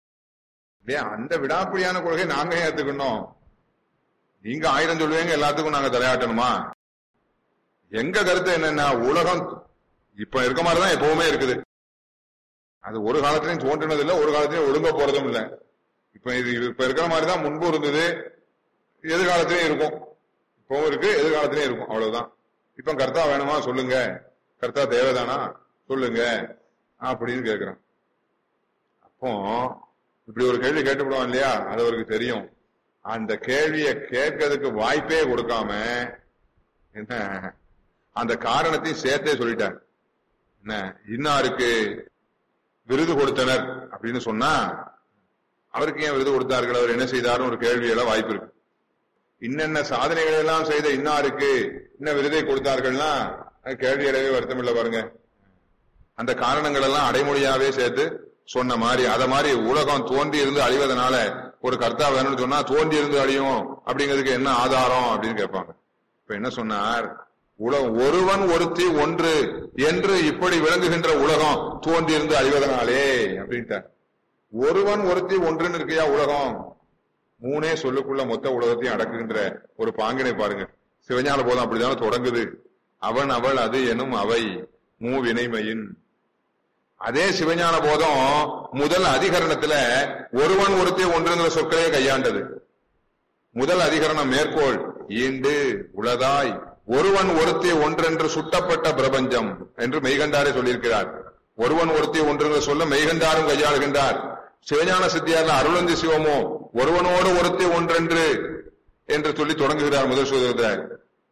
அந்த விடாப்பிடியான கொள்கை நாங்க ஏத்துக்கணும். நீங்க 1000 சொல்லுவீங்க, எல்லாத்துக்கும் நாங்க தலையாட்டணுமா? எங்க கருத்து என்னன்னா, உலகம் இப்ப இருக்க மாதிரிதான் எப்பவுமே இருக்குது. அது ஒரு காலத்திலையும் தோன்றினது இல்லை, ஒரு காலத்திலையும் ஒழுங்க போறதும் இல்லை. இப்ப இருக்கிற மாதிரிதான் முன்பு இருந்தது, எதிர்காலத்திலையும் இருக்கும். இப்பவும் இருக்கு, எதிர்காலத்திலையும் இருக்கும், அவ்வளவுதான். இப்ப கர்த்தா வேணுமா சொல்லுங்க, கர்த்தா தேவைதானா சொல்லுங்க அப்படின்னு கேட்கிறேன். அப்போ இப்படி ஒரு கேள்வி கேட்டுவிடுவான் இல்லையா, அது அவருக்கு தெரியும். அந்த கேள்வியை கேட்கறதுக்கு வாய்ப்பே கொடுக்காம என்ன அந்த காரணத்தையும் சேர்த்தே சொல்லிட்டார். என்ன, இன்னாருக்கு விருது கொடுத்தனர் அப்படின்னு சொன்னா அவருக்கு ஏன் விருது கொடுத்தார்கள், அவர் என்ன செய்தாரும் ஒரு கேள்வியெல்லாம் வாய்ப்பு இருக்கு. இன்னென்ன சாதனைகள் எல்லாம் செய்த இன்னாருக்கு இன்ன விருதை கொடுத்தார்கள்னா கேள்வி அடையவே வருத்தம் இல்லை பாருங்க. அந்த காரணங்கள் எல்லாம் அடைமொழியாவே சேர்த்து சொன்ன மாதிரி, அத மாதிரி உலகம் தோன்றி இருந்து அழிவதனால ஒரு கர்த்தா வேணும்னு சொன்னா தோன்றி இருந்து அழியும் அப்படிங்கிறதுக்கு என்ன ஆதாரம் அப்படின்னு கேட்பாங்க. இப்ப என்ன சொன்னார், உலகம் ஒருவன் ஒருத்தி ஒன்று என்று இப்படி விளங்குகின்ற உலகம் தோன்றி இருந்து அழிவதனாலே அப்படின்ட்டார். ஒருவன் ஒருத்தி ஒன்றுன்னு இருக்கையா உலகம்? 3 சொல்லுக்குள்ள மொத்த உலகத்தையும் அடக்குகின்ற ஒரு பாங்கினை பாருங்க. சிவஞான போதம் அப்படித்தானே தொடங்குது. அவன் அவள் அது எனும் அவை மூவினைமையின். அதே சிவஞான போதம் முதல் அதிகரணத்துல ஒருவன் ஒருத்தி ஒன்றுங்கிற சொற்களே கையாண்டது. முதல் அதிகரணம் மேற்கோள், ஈண்டு உளதாய் ஒருவன் ஒருத்தி ஒன்றென்று சுட்டப்பட்ட பிரபஞ்சம் என்று மெய்கண்டாரே சொல்லியிருக்கிறார். ஒருவன் ஒருத்தி ஒன்றுங்கிற சொல்ல மெய்கண்டாரும் கையாளுகின்றார். சிவஞான சித்தியார்ல அருளந்தி சிவமோ ஒருவனோடு ஒருத்தி ஒன்றென்று என்று சொல்லி தொடங்குகிறார். முதல் சூத்திரத்தில்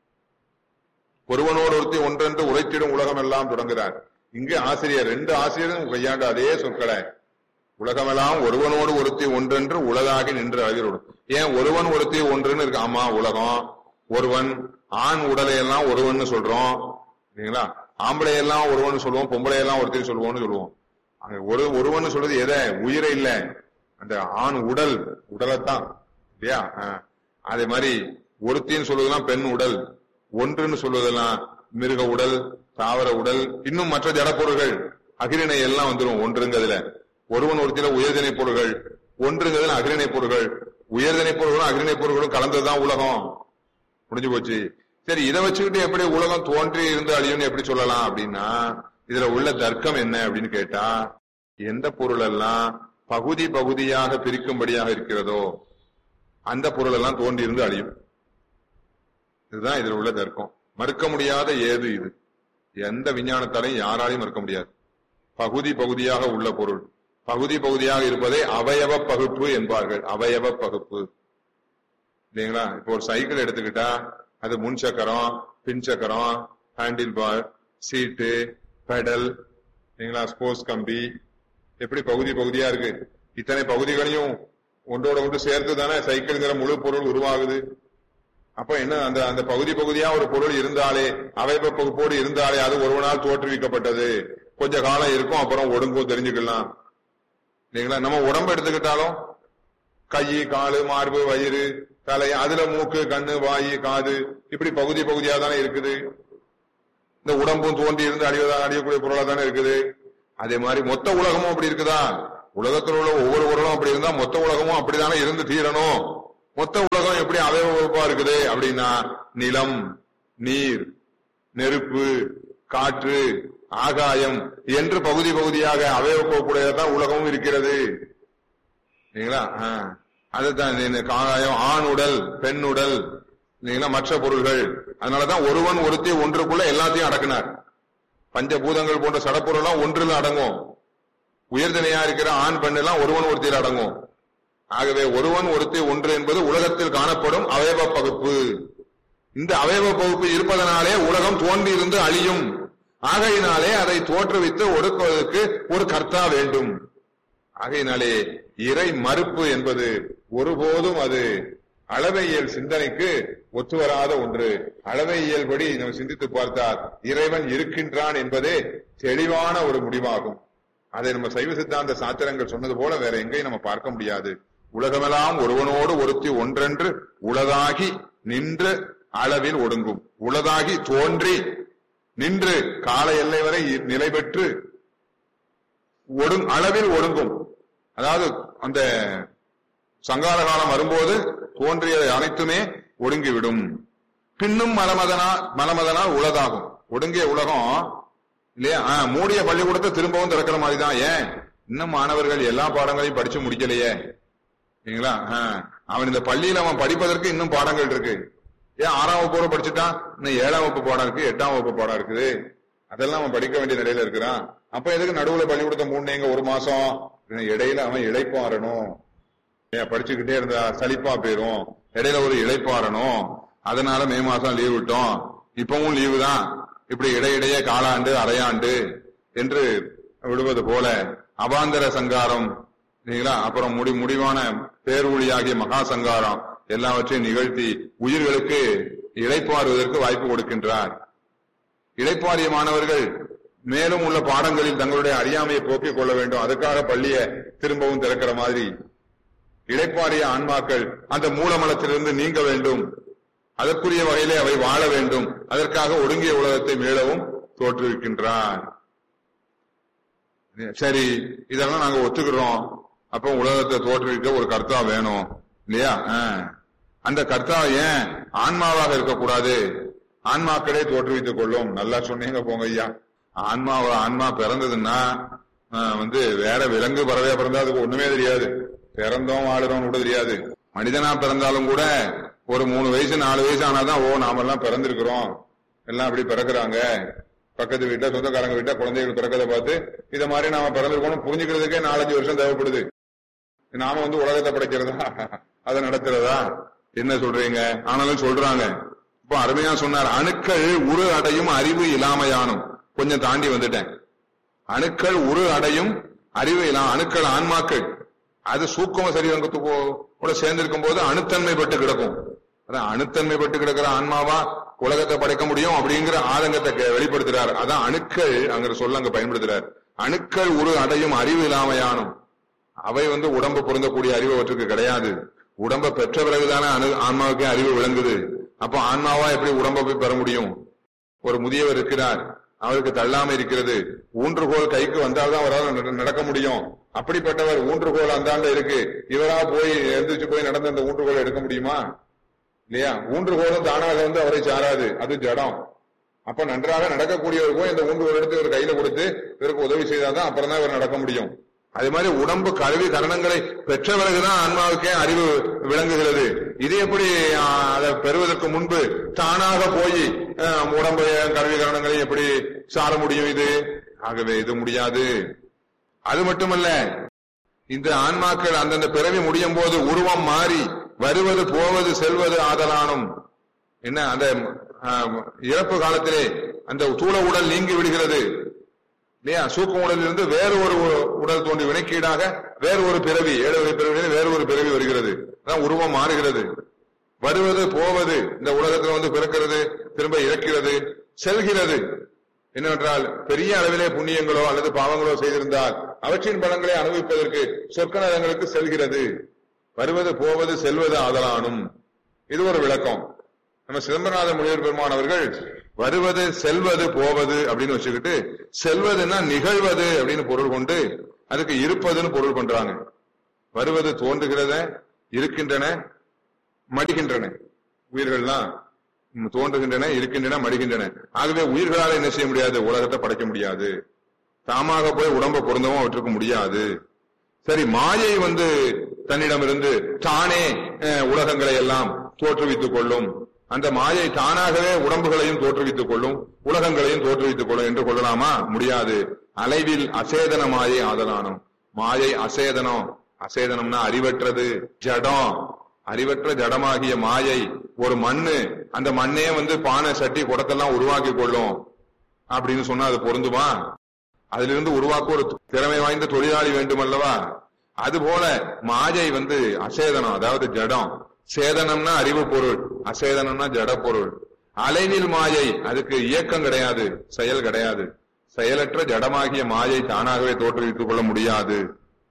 ஒருவனோடு ஒருத்தி ஒன்றென்று உரைத்திடும் உலகம் எல்லாம் தொடங்குகிறார். இங்கு ஆசிரியர் 2 ஆசிரியரும் கையாண்ட அதே சொற்களை, உலகமெல்லாம் ஒருவனோடு ஒருத்தி ஒன்றென்று உலகாகி நின்று அழகிறோடு. ஏன் ஒருவன் ஒருத்தி ஒன்றுன்னு இருக்கு? ஆமா, உலகம் ஒருவன், ஆண் உடலையெல்லாம் ஒருவன் சொல்றோம் இல்லைங்களா? ஆம்பளையெல்லாம் ஒருவன் சொல்லுவோம், பொம்பளையெல்லாம் ஒருத்தி சொல்லுவோம்னு சொல்லுவோம். அங்க ஒருவன் சொல்றது எதை? உயிரை இல்ல, அந்த ஆண் உடலைத்தான் இல்லையா? அதே மாதிரி ஒருத்தின்னு சொல்வதெல்லாம் பெண் உடல், ஒன்றுன்னு சொல்வதெல்லாம் மிருக உடல், தாவர உடல், இன்னும் மற்ற ஜடப்பொருள்கள் அகிரிணை எல்லாம் வந்துடும் ஒன்றுங்கிறதுல. ஒருவன் ஒருத்தில உயர்திணை பொருள்கள், ஒன்றுங்கிறதுல அகிரிணை பொருள்கள். உயர்திணை பொருள்களும் அகிரிணை பொருள்களும் கலந்ததுதான் உலகம். முடிஞ்சு போச்சு. சரி, இதை வச்சுக்கிட்டு எப்படி உலகம் தோன்றி இருந்து அழியும்னு எப்படி சொல்லலாம் அப்படின்னா, இதுல உள்ள தர்க்கம் என்ன அப்படின்னு கேட்டா, எந்த பொருள் எல்லாம் பகுதி பகுதியாக பிரிக்கும்படியாக இருக்கிறதோ அந்த பொருள் எல்லாம் தோன்றி இருந்து அழியும். இதுதான் இதுல உள்ள தர்க்கம். மறுக்க முடியாத ஏது இது. எந்த விஞ்ஞானத்தாலையும் யாராலையும் மறுக்க முடியாது. பகுதி பகுதியாக உள்ள பொருள் பகுதி பகுதியாக இருப்பதை அவயவ பகுப்பு என்பார்கள். அவயவ பகுப்பு இல்லைங்களா? இப்போ ஒரு சைக்கிள் எடுத்துக்கிட்டா அது முன் சக்கரம், பின் சக்கரம், ஹேண்டில் பார், சீட்டு, பெடல் இல்லைங்களா, ஸ்போர்ட்ஸ் கம்பி, எப்படி பகுதி பகுதியா இருக்கு. இத்தனை பகுதிகளையும் ஒன்றோட ஒன்று சேர்த்து தானே சைக்கிள்ங்கிற முழு பொருள் உருவாகுது. அப்ப என்ன, அந்த பகுதி பகுதியா ஒரு பொருள் இருந்தாலே, அவயவ பகுப்போடு இருந்தாலே அது ஒருவனால் தோற்றுவிக்கப்பட்டது. கொஞ்ச காலம் இருக்கும், அப்புறம் ஒடுங்கும், தெரிஞ்சுக்கலாம் இல்லைங்களா? நம்ம உடம்பு எடுத்துக்கிட்டாலும் கை, காலு, மார்பு, வயிறு, தலை, அதுல மூக்கு, கண்ணு, வாயு, காது, இப்படி பகுதி பகுதியா தானே இருக்குது. இந்த உடம்பும் தோன்றி இருந்து அழியக்கூடிய பொருளா தானே இருக்குது. அதே மாதிரி மொத்த உலகமும் அப்படி இருக்குதா? உலகத்தில் உள்ள ஒவ்வொரு உலகம் அப்படி இருந்தா மொத்த உலகமும் அப்படித்தானே இருந்து தீரணும். மொத்த உலகம் எப்படி அவயவ வகுப்பா இருக்குது அப்படின்னா, நிலம், நீர், நெருப்பு, காற்று, ஆகாயம் என்று பகுதி பகுதியாக அவயவக்கூடியதான் உலகமும் இருக்கிறது. சரிங்களா? அதுதான் ஆகாயம், ஆண் உடல், பெண் உடல், மற்ற பொருள்கள். அதனாலதான் ஒருவன் ஒருத்தி ஒன்றுக்குள்ள எல்லாத்தையும் அடக்கினார். பஞ்சபூதங்கள் போன்ற சடப்பொருள் ஒன்றில் அடங்கும். உயர்தனையா இருக்கிற ஆண் பெண் எல்லாம் ஒருவன் ஒருத்தியில் அடங்கும். ஆகவே ஒருவன் ஒருத்தி ஒன்று என்பது உலகத்தில் காணப்படும் அவயவ பகுப்பு. இந்த அவயவ பகுப்பு இருப்பதனாலே உலகம் தோன்றி இருந்து அழியும். ஆகையினாலே அதை தோற்றுவித்து ஒடுக்குவதற்கு ஒரு கர்த்தா வேண்டும். ஆகையினாலே இறை மறுப்பு என்பது ஒருபோதும் அது அளவையியல் சிந்தனைக்கு ஒத்துவராத ஒன்று. அளவையியல் படி நம்ம சிந்தித்து பார்த்தால் இறைவன் இருக்கின்றான் என்பதே தெளிவான ஒரு முடிவாகும். அதை நம்ம சைவ சித்தாந்த சாத்திரங்கள் சொன்னது போல வேற எங்கேயும் நம்ம பார்க்க முடியாது. உலகமெல்லாம் ஒருவனோடு ஒருத்தி ஒன்றென்று உளதாகி நின்று அளவில் ஒடுங்கும். உளதாகி தோன்றி நின்று கால எல்லை வரை நிலை பெற்று அளவில் ஒடுங்கும். அதாவது அந்த சங்கார காலம் வரும்போது தோன்றிய அனைத்துமே ஒடுங்கிவிடும். பின்னும் மலமதனால் உளதாகும். ஒடுங்கிய உலகம் இல்லையா? மூடிய பள்ளிக்கூடத்தை திரும்பவும் திறக்கிற மாதிரிதான். ஏன் இன்னும் மாணவர்கள் எல்லா பாடங்களையும் படிச்சு முடிக்கலையே? சரிங்களா? அவன் இந்த பள்ளியில அவன் படிப்பதற்கு இன்னும் பாடங்கள் இருக்கு. ஏன் 6ஆம் வகுப்பு படிச்சுட்டான், இன்னும் 7ஆம் வகுப்பு பாடம் இருக்கு, 8ஆம் வகுப்பு பாடம் இருக்குது. அதெல்லாம் அவன் படிக்க வேண்டிய நிலையில இருக்கிறான். அப்ப எதுக்கு நடுவுல பள்ளிக்கூடத்தை மூணுங்க ஒரு மாசம்? இடையில அவன் இளைப்பாறணும். படிச்சுக்கிட்டே இருந்தா சலிப்பா போயிரும். இடையில ஒரு இளைப்பாறணும். அதனால மே மாசம் லீவ் விட்டோம். இப்பவும் லீவு தான். இப்படி இடையிடையே காலாண்டு அரையாண்டு என்று விடுவது போல அபாந்தர சங்காரம், அப்புறம் முடிவான பேரொழியாகிய மகா சங்காரம் எல்லாவற்றையும் நிகழ்த்தி உயிர்களுக்கு இளைப்பாறுவதற்கு வாய்ப்பு கொடுக்கின்றார். இளைப்பாறிய மாணவர்கள் மேலும் உள்ள பாடங்களில் தங்களுடைய அறியாமையை போக்கிக் கொள்ள வேண்டும். அதுக்காக பள்ளியை திரும்பவும் திறக்கிற மாதிரி இளைப்பாறிய ஆன்மாக்கள் அந்த மூலமலத்திலிருந்து நீங்க வேண்டும். அதற்குரிய வகையிலே அவை வாழ வேண்டும். அதற்காக ஒடுங்கிய உலகத்தை மீளவும் தோற்றுவிக்கின்றார். சரி, இதெல்லாம் நாங்க ஒத்துக்கிறோம். அப்ப உலகத்தை தோற்றுவிக்க ஒரு கர்த்தா வேணும் இல்லையா? அந்த கர்த்தா ஏன் ஆன்மாவாக இருக்கக்கூடாது? ஆன்மாக்களே தோற்றுவித்துக் கொள்ளும். நல்லா சொன்னீங்க போங்க ஐயா. ஆன்மா பிறந்ததுன்னா வேற விலங்கு பறவையா பிறந்தா அதுக்கு ஒண்ணுமே தெரியாது. பிறந்தோம் வாழுறோம் கூட தெரியாது. மனிதனா பிறந்தாலும் கூட ஒரு 3 வயசு 4 வயசு ஆனாதான் நாமெல்லாம் பிறந்திருக்கிறோம், எல்லாம் அப்படி பிறக்கிறாங்க. பக்கத்து வீட்டுல சொந்தக்காரங்க வீட்டுல குழந்தைகள் பிறக்கதை பார்த்து இத மாதிரி நாம பிறந்திருக்கோம் புரிஞ்சுக்கிறதுக்கே 4-5 வருஷம் தேவைப்படுது. நாம உலகத்தை படைக்கிறதா அதை நடத்துறதா என்ன சொல்றீங்க? ஆனாலும் சொல்றாங்க. இப்ப அருமையா சொன்னார், அணுக்கள் உரு அடையும் அறிவு இல்லாமையானும். கொஞ்சம் தாண்டி வந்துட்டேன். அணுக்கள் உரு அடையும் அறிவு இல்லாம, அணுக்கள் ஆன்மாக்கள் அது சூக்கம சரீரத்து கூட சேர்ந்திருக்கும் போது அணுத்தன்மை பட்டு கிடக்கும். அதான் அணுத்தன்மை பட்டு கிடக்கிற ஆன்மாவா உலகத்தை படைக்க முடியும் அப்படிங்கிற ஆதங்கத்தை வெளிப்படுத்துறாரு. அதான் அணுக்கள் அங்கிற சொல்ல அங்க பயன்படுத்துறாரு. அணுக்கள் உரு அடையும் அறிவு இல்லாமையானும். அவை உடம்பு பொருந்தக்கூடிய அறிவு அவற்றுக்கு கிடையாது. உடம்பை பெற்ற பிறகுதானே ஆன்மாவுக்கே அறிவு விளங்குது. அப்ப ஆன்மாவா எப்படி உடம்பை போய் பெற முடியும்? ஒரு முதியவர் இருக்கிறார், அவருக்கு தள்ளாம இருக்கிறது. ஊன்றுகோல் கைக்கு வந்தால்தான் அவரால் நடக்க முடியும். அப்படிப்பட்டவர் ஊன்றுகோல் அந்தாண்ட இருக்கு, இவரா போய் எழுந்திரிச்சு போய் நடந்து அந்த ஊன்றுகோலை எடுக்க முடியுமா? இல்லையா? ஊன்றுகோலும் தானாக அவரை சாராது, அது ஜடம். அப்ப நன்றாக நடக்கக்கூடியவர் போய் இந்த ஊன்றுகோல் எடுத்து இவர் கையில கொடுத்து இவருக்கு உதவி செய்தாதான் அப்புறம் தான் இவர் நடக்க முடியும். அதே மாதிரி உடம்பு கருவி கரணங்களை பெற்ற பிறகுதான் ஆன்மாவுக்கே அறிவு விளங்குகிறது. இது எப்படி அதை பெறுவதற்கு முன்பு தானாக போய் உடம்பு கருவி கரணங்களை எப்படி சார முடியும்? இது ஆகவே இது முடியாது. அது மட்டுமல்ல, இந்த ஆன்மாக்கள் அந்தந்த பிறவி முடியும் போது உருவம் மாறி வருவது போவது செல்வது ஆதலானும். என்ன, அந்த இறப்பு காலத்திலே அந்த தூள உடல் நீங்கி விடுகிறது இல்லையா? சூக்கும் உடலில் இருந்து வேறு ஒரு உடல் தோன்றி வினைக்கீடாக வேறு ஒரு பிறவி, 7 வகை பிறவிகளில் வேறு ஒரு பிறவி வருகிறது. அதான் உருவம் மாறுகிறது. வருவது போவது, இந்த உலகத்தில் பிறக்கிறது, திரும்ப இறக்கிறது, செல்கிறது. என்னவென்றால் பெரிய அளவிலே புண்ணியங்களோ அல்லது பாவங்களோ செய்திருந்தால் அவற்றின் பலன்களை அனுபவிப்பதற்கு சொர்க்க நரகங்களுக்கு செல்கிறது. வருவது போவது செல்வது ஆதலானும். இது ஒரு விளக்கம். நம்ம சிதம்பரநாத முனிவர் பெருமான் அவர்கள் வருவது செல்வது போவது அப்படின்னு வச்சுக்கிட்டு, செல்வதுன்னா நிகழ்வது அப்படின்னு பொருள் கொண்டு அதுக்கு இருப்பதுன்னு பொருள் பண்றாங்க. வருவது தோன்றுகிறத, இருக்கின்றன, மடிகின்றன. உயிர்கள்லாம் தோன்றுகின்றன, இருக்கின்றன, மடிகின்றன. ஆகவே உயிர்களால் என்ன செய்ய முடியாது? உலகத்தை படைக்க முடியாது. தாமாக போய் உடம்ப பொருந்தவும் அவற்றுக்கு முடியாது. சரி, மாயை தன்னிடமிருந்து தானே உலகங்களை எல்லாம் தோற்றுவித்துக் கொள்ளும். அந்த மாயை தானாகவே உடம்புகளையும் தோற்றுவித்துக் கொள்ளும், உலகங்களையும் தோற்றுவித்துக் கொள்ளும் என்று கொள்ளலாமா? முடியாது. அலைவில் அசேதன மாயை ஆதலானும். மாயை அசேதனம். அசேதனம்னா அறிவற்றது, ஜடம். அறிவற்ற ஜடமாகிய மாயை ஒரு மண்ணு, அந்த மண்ணே பானை சட்டி குடத்தெல்லாம் உருவாக்கி கொள்ளும் அப்படின்னு சொன்னா அது பொருந்துமா? அதிலிருந்து உருவாக்க ஒரு திறமை வாய்ந்த தொழிலாளி வேண்டும் அல்லவா? அதுபோல மாயை அசேதனம், அதாவது ஜடம். சேதனம்னா அறிவு பொருள், அசேதனம்னா ஜட பொருள். அலைவில் மாயை, அதுக்கு இயக்கம் கிடையாது, செயல் கிடையாது. செயலற்ற ஜடமாகிய மாயை தானாகவே தோற்றுவித்துக் கொள்ள முடியாது.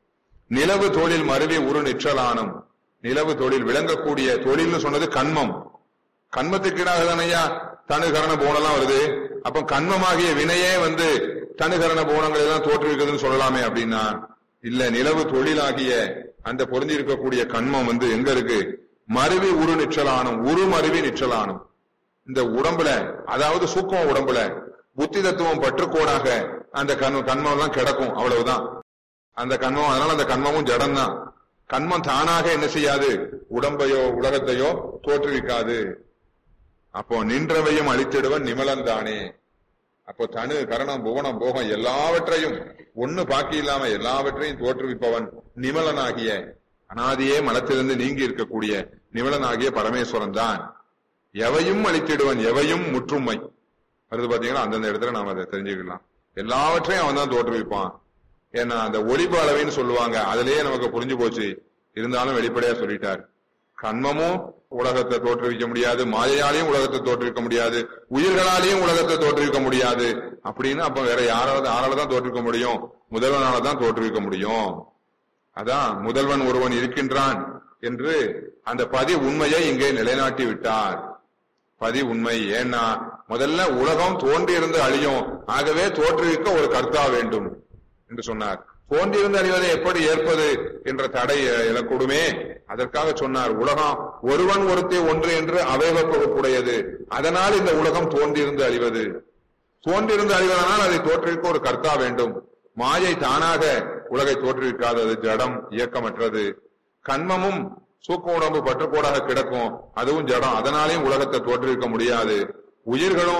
நிலவு தொழில் மருவி உரு நிற்றலானும். நிலவு தொழில், விளங்கக்கூடிய தொழில்னு சொன்னது கண்மம். கண்மத்துக்கீடாக தானையா தனுகரண போனெல்லாம் வருது. அப்ப கண்மமாகிய வினையே தனுகரண போனங்களை எல்லாம் தோற்றுவிக்குதுன்னு சொல்லலாமே அப்படின்னா இல்ல. நிலவு தொழிலாகிய அந்த பொருந்தி இருக்கக்கூடிய கண்மம் எங்க இருக்கு? மருவி உரு நிற்றலானும். உரு மருவி நிற்றலானும். இந்த உடம்புல, அதாவது சூக்கும உடம்புல புத்தி தத்துவம் பற்றுக்கோடாக அந்த கண்மம் எல்லாம் கிடக்கும், அவ்வளவுதான் அந்த கண்மம். அதனால அந்த கண்மமும் ஜடம் தான். கண்மம் தானாக என்ன செய்யாது? உடம்பையோ உலகத்தையோ தோற்றுவிக்காது. அப்போ நின்றவையும் அழித்திடுவன் நிமலன் தானே. அப்போ தனு கரணம் புவனம் போகம் எல்லாவற்றையும் ஒண்ணு பாக்கி இல்லாம எல்லாவற்றையும் தோற்றுவிப்பவன் நிமலனாகிய, அனாதியே மலத்திலிருந்து நீங்கி இருக்கக்கூடிய நிமலனாகிய பரமேஸ்வரன் தான். எவையும் அழித்திடுவன், எவையும் முற்றுமை வருது பாத்தீங்கன்னா, அந்தந்த இடத்துல நாம அதை தெரிஞ்சுக்கலாம். எல்லாவற்றையும் அவன் தான் தோற்றுவிப்பான். ஏன்னா அந்த ஒளிப்பு அளவைன்னு சொல்லுவாங்க, அதுலயே நமக்கு புரிஞ்சு போச்சு. இருந்தாலும் வெளிப்படையா சொல்லிட்டார். கண்மமும் உலகத்தை தோற்றுவிக்க முடியாது, மாயையாலையும் உலகத்தை தோற்றுவிக்க முடியாது, உயிர்களாலையும் உலகத்தை தோற்றுவிக்க முடியாது. அப்படின்னு அப்ப வேற யாராலதான் தோற்றுவிக்க முடியும்? முதல்வனாலதான் தோற்றுவிக்க முடியும். அதான் முதல்வன் ஒருவன் இருக்கின்றான் என்று அந்த பதி உண்மையை இங்கே நிலைநாட்டி விட்டார். பதி உண்மை. ஏன்னா முதல்ல உலகம் தோன்றியிருந்து அழியும், ஆகவே தோற்றுவிக்க ஒரு கர்த்தா வேண்டும் என்று சொன்னார். தோன்றியிருந்து அழிவதை எப்படி ஏற்பது என்ற தடை எழக்கூடுமே, அதற்காக சொன்னார். உலகம் ஒருவன் ஒருத்தே ஒன்று என்று அவைவப்பகுடையது, அதனால் இந்த உலகம் தோன்றியிருந்து அழிவது. தோன்றியிருந்து அழிவதனால் அதை தோற்றுவிக்க ஒரு கர்த்தா வேண்டும். மாயை தானாக உலகை தோற்றுவிக்காதது, ஜடம், இயக்கமற்றது. கண்மமும் சூக்க உடம்பு பற்றுக்கோடாக கிடக்கும், அதுவும் ஜடம், அதனாலையும் உலகத்தை தோற்றுவிக்க முடியாது. உயிர்களும்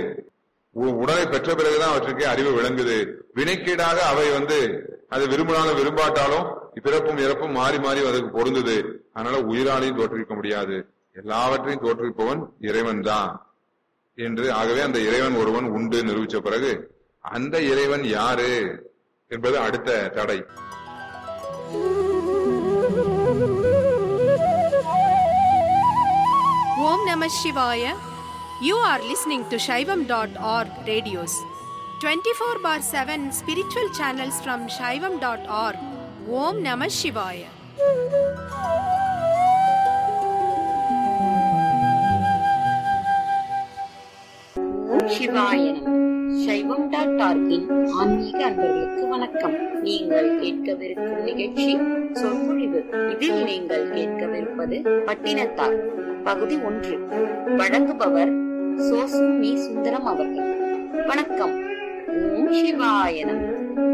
உடலை பெற்ற பிறகுதான் அவற்றுக்கு அறிவு விளங்குது. வினைக்கீடாக அவை அது விரும்பினாலும் விரும்பாட்டாலும் பிறப்பும் இறப்பும் மாறி மாறி அதுக்கு பொருந்தது. அதனால உயிராலையும் தோற்றுவிக்க முடியாது. எல்லாவற்றையும் தோற்றுவிப்பவன் இறைவன் தான் என்று. ஆகவே அந்த இறைவன் ஒருவன் உண்டு நிரூபிச்ச பிறகு அந்த இறைவன் யாரு என்பது அடுத்த தடை. Om Namah Shivaya. You are listening to Shaivam.org radios. 24/7 spiritual channels from Shaivam.org. Om Namah Shivaya. ஓம் சிவாய. சைவம்.org-இன் ஆன்மீக அன்பர்களுக்கு வணக்கம். நீங்கள் கேட்கவிருக்கும் நிகழ்ச்சி சொற்பொழிவு. இதில் நீங்கள் கேட்கவிருப்பது பட்டினத்தார் பகுதி 1. வழங்குபவர் சோசு மீ சுந்தரம் அவர்கள். வணக்கம். ஓம் சிவாய நமः.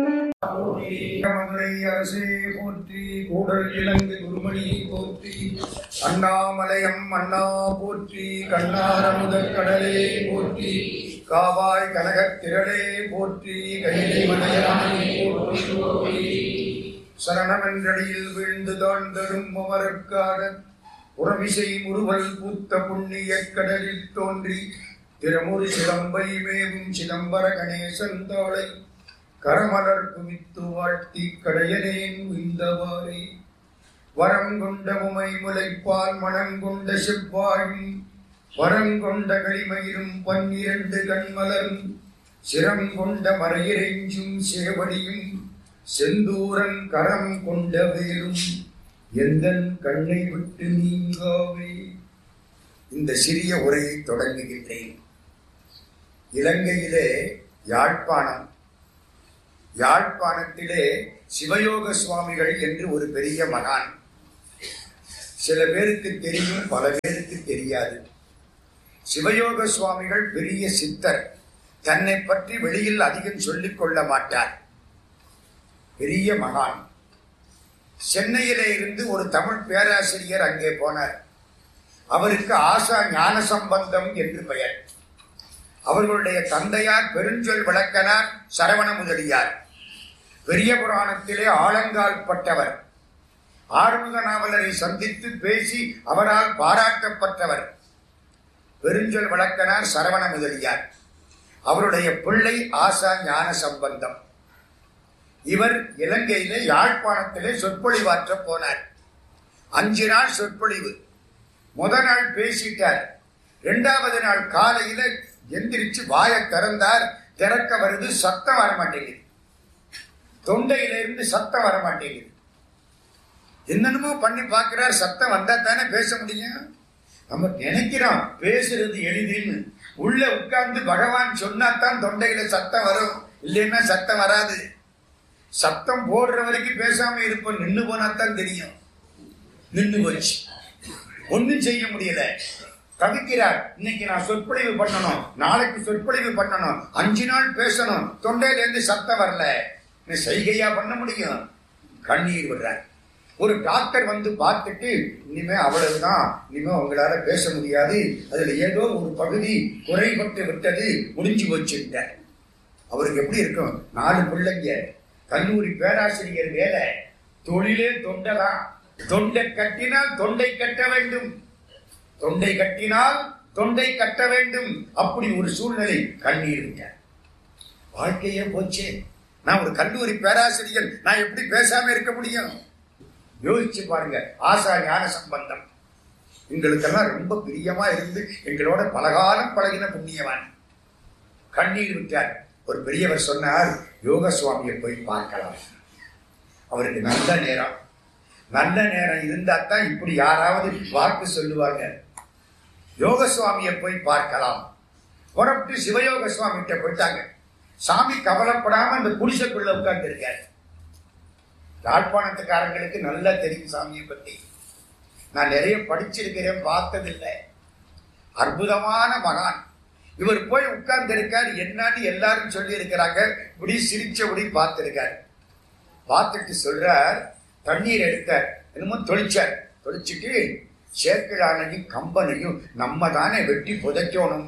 மதுரை அரசே போற்றி, கூடல் இலங்கு குருமணி போற்றி, அண்ணாமலையம் அண்ணா போற்றி, கண்ணார முதற் கடலே போற்றி, காவாய் கனகத் திரளே போற்றி, கைலை மலையானே போற்றி. சரணமென்றடியில் வீழ்ந்து தாழ்ந்தரும் அமரர்க்காக புறவிசை முறுவல் பூத்த புண்ணிய கடலில் தோன்றி திறமுறு சிலம்பை மேவும் சிதம்பர கணேசன் தாளை கரமலர் குவித்து வாழ்த்தி கடையனேன் உய்ந்தவாறே. வரங்கொண்ட உமை முலைப்பால் மணங்கொண்ட செவ்வாயும் வரங்கொண்ட களிமயிலும் 12 கண்மலரும் சிரங்கொண்ட மறையிறைஞ்சும் சேவடியும் செந்தூரன் கரம் கொண்ட வேலும் எந்தன் கண்ணை விட்டு நீங்காவே. இந்த சிறிய உரையை தொடங்குகின்றேன். இலங்கையிலே யாழ்ப்பாணத்திலே சிவயோக சுவாமிகள் என்று ஒரு பெரிய மகான். சில பேருக்கு தெரியும், பல பேருக்கு தெரியாது. சிவயோக சுவாமிகள் பெரிய சித்தர். தன்னை பற்றி வெளியில் அதிகம் சொல்லிக் கொள்ள மாட்டார். பெரிய மகான். சென்னையிலே இருந்து ஒரு தமிழ் பேராசிரியர் அங்கே போனார். அவருக்கு ஆசா ஞான சம்பந்தம் என்று பெயர். அவர்களுடைய தந்தையார் பெருஞ்சொல் விளக்கனார் சரவண முதலியார். பெரிய புராணத்திலே ஆழங்கால் பட்டவர். ஆறுமுக நாவலரை சந்தித்து பேசி அவரால் பாராட்டப்பட்டவர் பெருஞ்சொல் விளக்கனார் சரவண முதலியார். அவருடைய பிள்ளை ஆசா ஞான சம்பந்தம். இவர் இலங்கையிலே யாழ்ப்பாணத்திலே சொற்பொழிவாற்ற போனார். 5 நாள் சொற்பொழிவு. முதல் நாள் பேசிட்டார். 2வது நாள் காலையில எந்திரிச்சு வாயை திறந்தார். திறக்க வருது, சத்தம் வரமாட்டேங்குது. தொண்டையிலிருந்து சத்தம் வரமாட்டேங்குது. என்னென்னமோ பண்ணி பார்க்கிறார். சத்தம் வந்தா தானே பேச முடியும். நம்ம நினைக்கிறோம் பேசுறது எளிதுன்னு. உள்ள உட்கார்ந்து பகவான் சொன்னாத்தான் தொண்டையில சத்தம் வரும், இல்லைன்னா சத்தம் வராது. சத்தம் போடுற வரைக்கும் பேசாம இருப்போம். நின்று போனாத்தான் தெரியும். நின்று போச்சு, ஒன்னும் செய்ய முடியல. தவிக்கிறார். இன்னைக்கு நான் சொற்பொழிவு பண்ணணும், நாளைக்கு சொற்பொழிவு பண்ணணும், 5 நாள் பேசணும், தொண்டையில இருந்து சத்தம் வரல. செய்கையா பண்ண முடியும்? கண்ணீர் விடுறார். ஒரு டாக்டர் வந்து பார்த்துட்டு, இனிமே அவ்வளவுதான், இனிமே உங்களால பேச முடியாது, அதுல ஏதோ ஒரு பகுதி குறைபட்டு விட்டது, முடிஞ்சு போச்சுட்டார். அவருக்கு எப்படி இருக்கும்? 4 பிள்ளைங்க, கல்லூரி பேராசிரியர் வேலை, தொழிலே தொண்டைதான். தொண்டை கட்டினால் தொண்டை கட்ட வேண்டும், தொண்டை கட்டினால் தொண்டை கட்ட வேண்டும். அப்படி ஒரு சூழ்நிலை. கண்ணீர் விட்டார். வாழ்க்கையே போச்சே. நான் ஒரு கல்லூரி பேராசிரியர், நான் எப்படி பேசாம இருக்க முடியும்? யோசிச்சு பாருங்க. ஆசா ஞான சம்பந்தம் எங்களுக்கெல்லாம் ரொம்ப பிரியமா இருந்து எங்களோட பலகாலம் பழகின புண்ணியவான். கண்ணீர் விட்டார். ஒரு பெரியவர் சொன்னார், யோக சுவாமியை போய் பார்க்கலாம். அவருக்கு நல்ல நேரம், நல்ல நேரம் இருந்தா தான் இப்படி யாராவது வாக்கு சொல்லுவாங்க. யோக சுவாமியை போய் பார்க்கலாம். புறப்பட்டு சிவயோக சுவாமி கிட்ட போயிட்டாங்க. சாமி கவலைப்படாம அந்த குடிசைக்குள்ள உட்கார்ந்து இருக்காரு. யாழ்ப்பாணத்துக்காரங்களுக்கு நல்லா தெரியும் சாமியை பத்தி. நான் நிறைய படிச்சிருக்கிறேன், பார்த்ததில்லை. அற்புதமான மகான். இவர் போய் உட்கார்ந்து இருக்கார். என்னன்னு எல்லாரும் சொல்லி இருக்கிறாங்க. இப்படி சிரிச்சபடி பார்த்திருக்கார். பார்த்துட்டு சொல்றார், தண்ணீர் எடுத்தார், என்னமோ தொளிச்சார். தொளிச்சுட்டு, சேக்கிழானையும் கம்பனையும் நம்ம தானே வெட்டி புதைக்கணும்.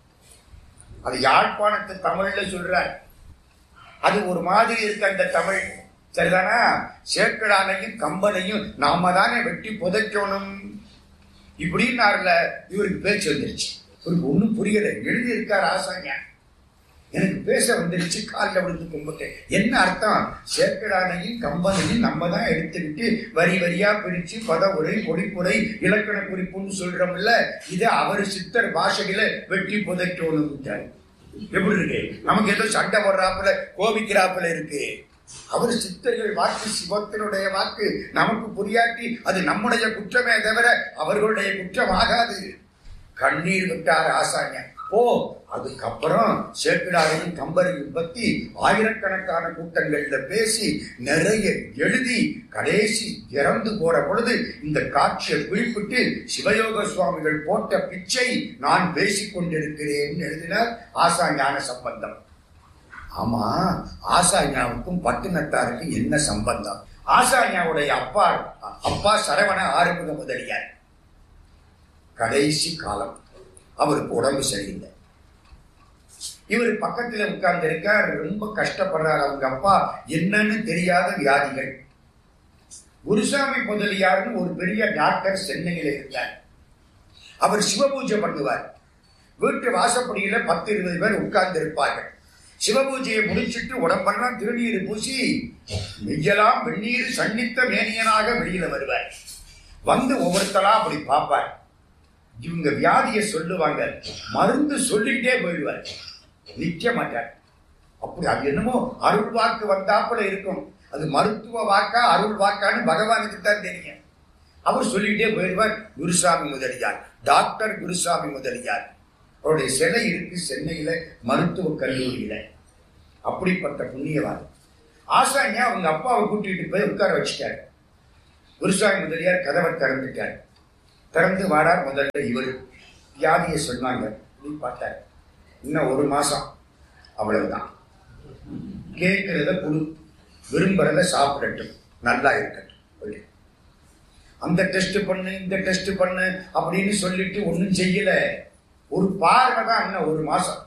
அது யாழ்ப்பாணத்து தமிழ்ல சொல்றார். அது ஒரு மாதிரி இருக்கு அந்த தமிழ், சரிதானா? சேக்கிழானையும் கம்பனையும் நாம தானே வெட்டி புதைக்கணும் இப்படின்னாருல. இவருக்கு பேச்சு வந்துருச்சு. இவருக்கு ஒன்னும் புரியல. எழுதி இருக்கார் ஆசாங்க. எனக்கு பேச வந்துருச்சு. காலில் விழுந்து கும்பிட்டேன். என்ன அர்த்தம்? சேக்கிழானையும் கம்பனையும் நம்ம தான் எடுத்துக்கிட்டு வரி வரியா பிரிச்சு பத உரை, பொடிப்புரை, இலக்கண குறிப்புன்னு சொல்றோம்ல, இதை அவர் சித்தர் பாஷையில வெட்டி புதைக்கணும். எப்படி இருக்கு? நமக்கு ஏதோ சண்டை போடுறாப்புல, கோபிக்கிறாப்புல இருக்கு. அவர் சித்தர்கள் வாக்கு, சிவத்தினுடைய வாக்கு நமக்கு புரியாட்டி அது நம்முடைய குற்றமே தவிர அவர்களுடைய குற்றம் ஆகாது. கண்ணீர் விட்டார் ஆசாங்க. ஓ, அதுக்கப்புறம் சேக்கிழாரையும் கம்பரையும் பத்தி ஆயிரக்கணக்கான கூட்டங்கள்ல பேசி நிறைய எழுதி கடைசி இறந்து போற பொழுது இந்த காட்சியை குறிப்பிட்டு சிவயோக சுவாமிகள் போட்ட பிச்சை நான் பேசிக் கொண்டிருக்கிறேன் எழுதினார் ஆசா ஞான சம்பந்தம். ஆமா, ஆசாஞாவுக்கும் பட்டினத்தாருக்கும் என்ன சம்பந்தம்? ஆசாஞாவுடைய அப்பா சரவண ஆறுமுக முதலியார். கடைசி காலம், அவருக்கு உடம்பு சரியில்லை. இவர் பக்கத்துல உட்கார்ந்து இருக்கார். ரொம்ப கஷ்டப்படுறார். அவங்க அப்பா என்னன்னு தெரியாத வியாதிகள். குருசாமி முதலியார்னு ஒரு பெரிய டாக்டர் சென்னையில இருந்தார். அவர் சிவபூஜை பண்ணுவார். வீட்டு வாசப்படியில 10-20 பேர் உட்கார்ந்து இருப்பார்கள். சிவபூஜையை முடிச்சுட்டு உடம்பெல்லாம் திருநீர் பூசி மெய்யெல்லாம் வெந்நீர் சன்னித்த மேனியனாக வெளியில வருவார். வந்து ஒவ்வொருத்தரா அப்படி பார்ப்பார். இவங்க வியாதியை சொல்லுவாங்க, மருந்து சொல்லிட்டே போயிடுவார், நிக்க மாட்டார். அப்படி அது என்னமோ அருள் வாக்கு வந்தாப்புல இருக்கும். அது மருத்துவ வாக்கா அருள் வாக்கான்னு பகவானுக்கு தான் தெரியும். அவர் சொல்லிட்டே போயிடுவார். குருசாமி முதலியார், டாக்டர் குருசாமி முதலியார். அவருடைய சிலை இருக்கு சென்னையில மருத்துவ கல்லூரியில. அப்படிப்பட்ட புண்ணியவான். ஆசாரியா அவங்க அப்பாவை கூட்டிட்டு போய் உட்கார வச்சுட்டாரு. குருசாமி முதலியார் கதவை திறந்துட்டார். திறந்து வாடார். முதல்ல இவர் வியாதியை சொன்னாங்க. நீ பார்த்தார், இன்னும் 1 மாசம் அவ்வளவுதான், கேட்கிறத குழு, விரும்புறத சாப்பிடட்டும், நல்லா இருக்கட்டும். அந்த டெஸ்ட் பண்ணு, இந்த டெஸ்ட் பண்ணு அப்படின்னு சொல்லிட்டு ஒன்னும் செய்யல. ஒரு பார்வை தான். இன்னும் 1 மாசம்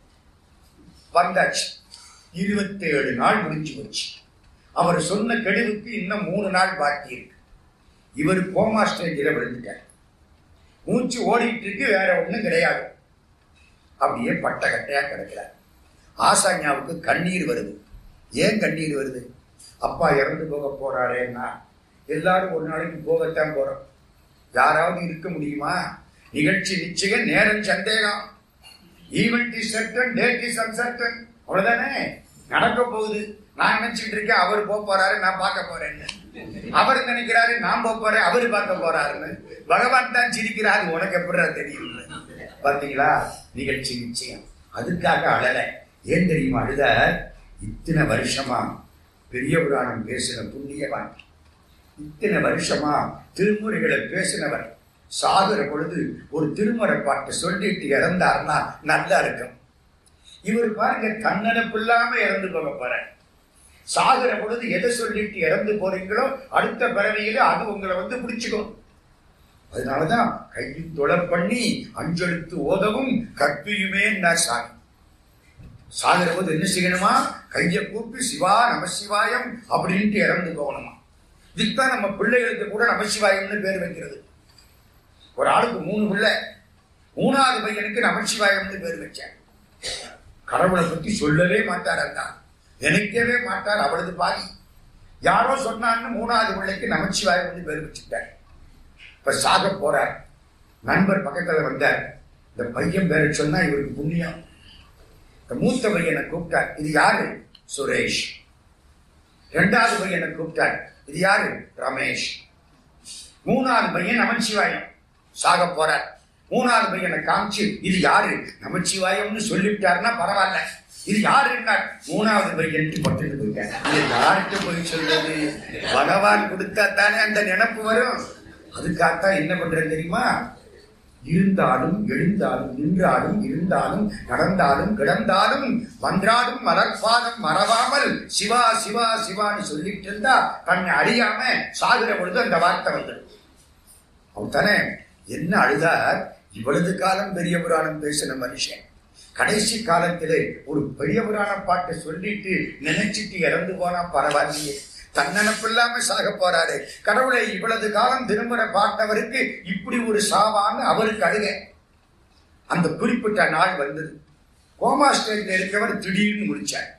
வந்தாச்சு. 27 நாள் முடிஞ்சு போச்சு. அவர் சொன்ன கெடுவுக்கு இன்னும் 3 நாள் பாக்கி இருக்கு. இவர் கோமா ஸ்டேஜில் விழுந்துட்டார். மூச்சு ஓடிட்டு இருக்கு, வேற ஒண்ணும் கிடையாது. அப்படியே பட்ட கட்டையா கிடக்கிறார். ஆசாஞாவுக்கு கண்ணீர் வருது. ஏன் கண்ணீர் வருது? அப்பா இறந்து போக போறாரேன்னா எல்லாரும் ஒரு நாளைக்கு போகத்தான் போறோம். யாராவது இருக்க முடியுமா? நிகழ்ச்சி நிச்சயம், நேரம் சந்தேகம். Event is certain, date is uncertain. அவ்வளவுதானே நடக்க போகுது. நான் நினைச்சிட்டு இருக்கேன் அவர் போக போறாரு, நான் பார்க்க போறேன்னு. அவர் நினைக்கிறாரு நான் போக போறேன், அவரு பார்க்க போறாருன்னு. பகவான் தான் சிரிக்கிறாரு. உனக்கு எப்படா தெரியும்? பாத்தீங்களா? நிகழ்ச்சி நிச்சயம். அதுக்காக அழல. ஏன் தெரியுமா அழுத? இத்தனை வருஷமா பெரிய புராணம் பேசின புண்ணியவான், இத்தனை வருஷமா திருமுறைகளை பேசினவர், சாகுற பொழுது ஒரு திருமுறை பாட்டு சொல்லிட்டு இறந்தார்னா நல்லா இருக்கும். இவர் பாருங்க, தன்னடப்பு இல்லாம இறந்து போக போற. சாகுற பொழுது எதை சொல்லிட்டு இறந்து போறீங்களோ அடுத்த பிறவியில அது உங்களை பிடிச்சுக்கும். அதனாலதான் கையில் தொலை பண்ணி அஞ்செழுத்து ஓதவும் கற்பியுமே சாமி. சாகுற போது என்ன செய்யணுமா? கையை கூப்பி சிவா நமசிவாயம் அப்படின்ட்டு இறந்து போகணுமா. இதுதான் நம்ம பிள்ளைகளுக்கு கூட நமசிவாயம்னு பேர் வைக்கிறது. ஒரு ஆளுக்கு 3 பிள்ளை, 3வது பையனுக்கு நமசிவாயம்னு பேர் வச்சார். கடவுளை பத்தி சொல்லவே மாட்டார், அதான் நினைக்கவே மாட்டார். அவளது பாதி யாரோ சொன்னான்னு 3வது பிள்ளைக்கு நமசிவாயம்னு பேர் வச்சுட்டார். இப்ப சாக போறார். நண்பர் பக்கத்துல வந்தார். இந்த பையன் பேரை சொன்னா இவருக்கு புண்ணியம். இந்த மூத்த பையனை கூப்பிட்டார். இது யாரு? சுரேஷ். 2வது பையனை கூப்பிட்டார். இது யாரு? ரமேஷ். 3வது பையன் நமசிவாயம். சாக போறார். 3வது பையனை காமிச்சு இது யாரு? நமசிவாயம்னு சொல்லிவிட்டாருன்னா பரவாயில்ல, இது யாருன்னா 3வது பையன் பட்டு போயிட்டார். இது யாருக்கு போய் சொல்றது? பகவான் கொடுத்தா தானே அந்த நினைப்பு வரும். அதுக்காகத்தான் என்ன பண்றது தெரியுமா? இருந்தாலும் எழுந்தாலும் நின்றாலும் இருந்தாலும் நடந்தாலும் கிடந்தாலும் மன்றாடும் மலர்பாதம் மறவாமல் சிவா சிவா சிவான்னு சொல்லிட்டு இருந்தா தன்னை அறியாம சாகுற பொழுது அந்த வார்த்தை வந்துடும். அவன் தானே என்ன அழுதார்? இவ்வளவு காலம் பெரிய புராணம் பேசின மனுஷன் கடைசி காலத்திலே ஒரு பெரிய புராண பாட்டை சொல்லிட்டு நினைச்சிட்டு இறந்து போனா பரவாயில்லையே, தன்னனப்பு இல்லாம சாக போறாரு. கடவுளை இவ்வளவு காலம் திருமுறை பாட்டவருக்கு இப்படி ஒரு சாவான்னு அவருக்கு அழுக. அந்த குறிப்பிட்ட நாள் வந்தது. கோமா ஸ்டேஜில் இருக்கவர் திடீர்னு முடிச்சார்.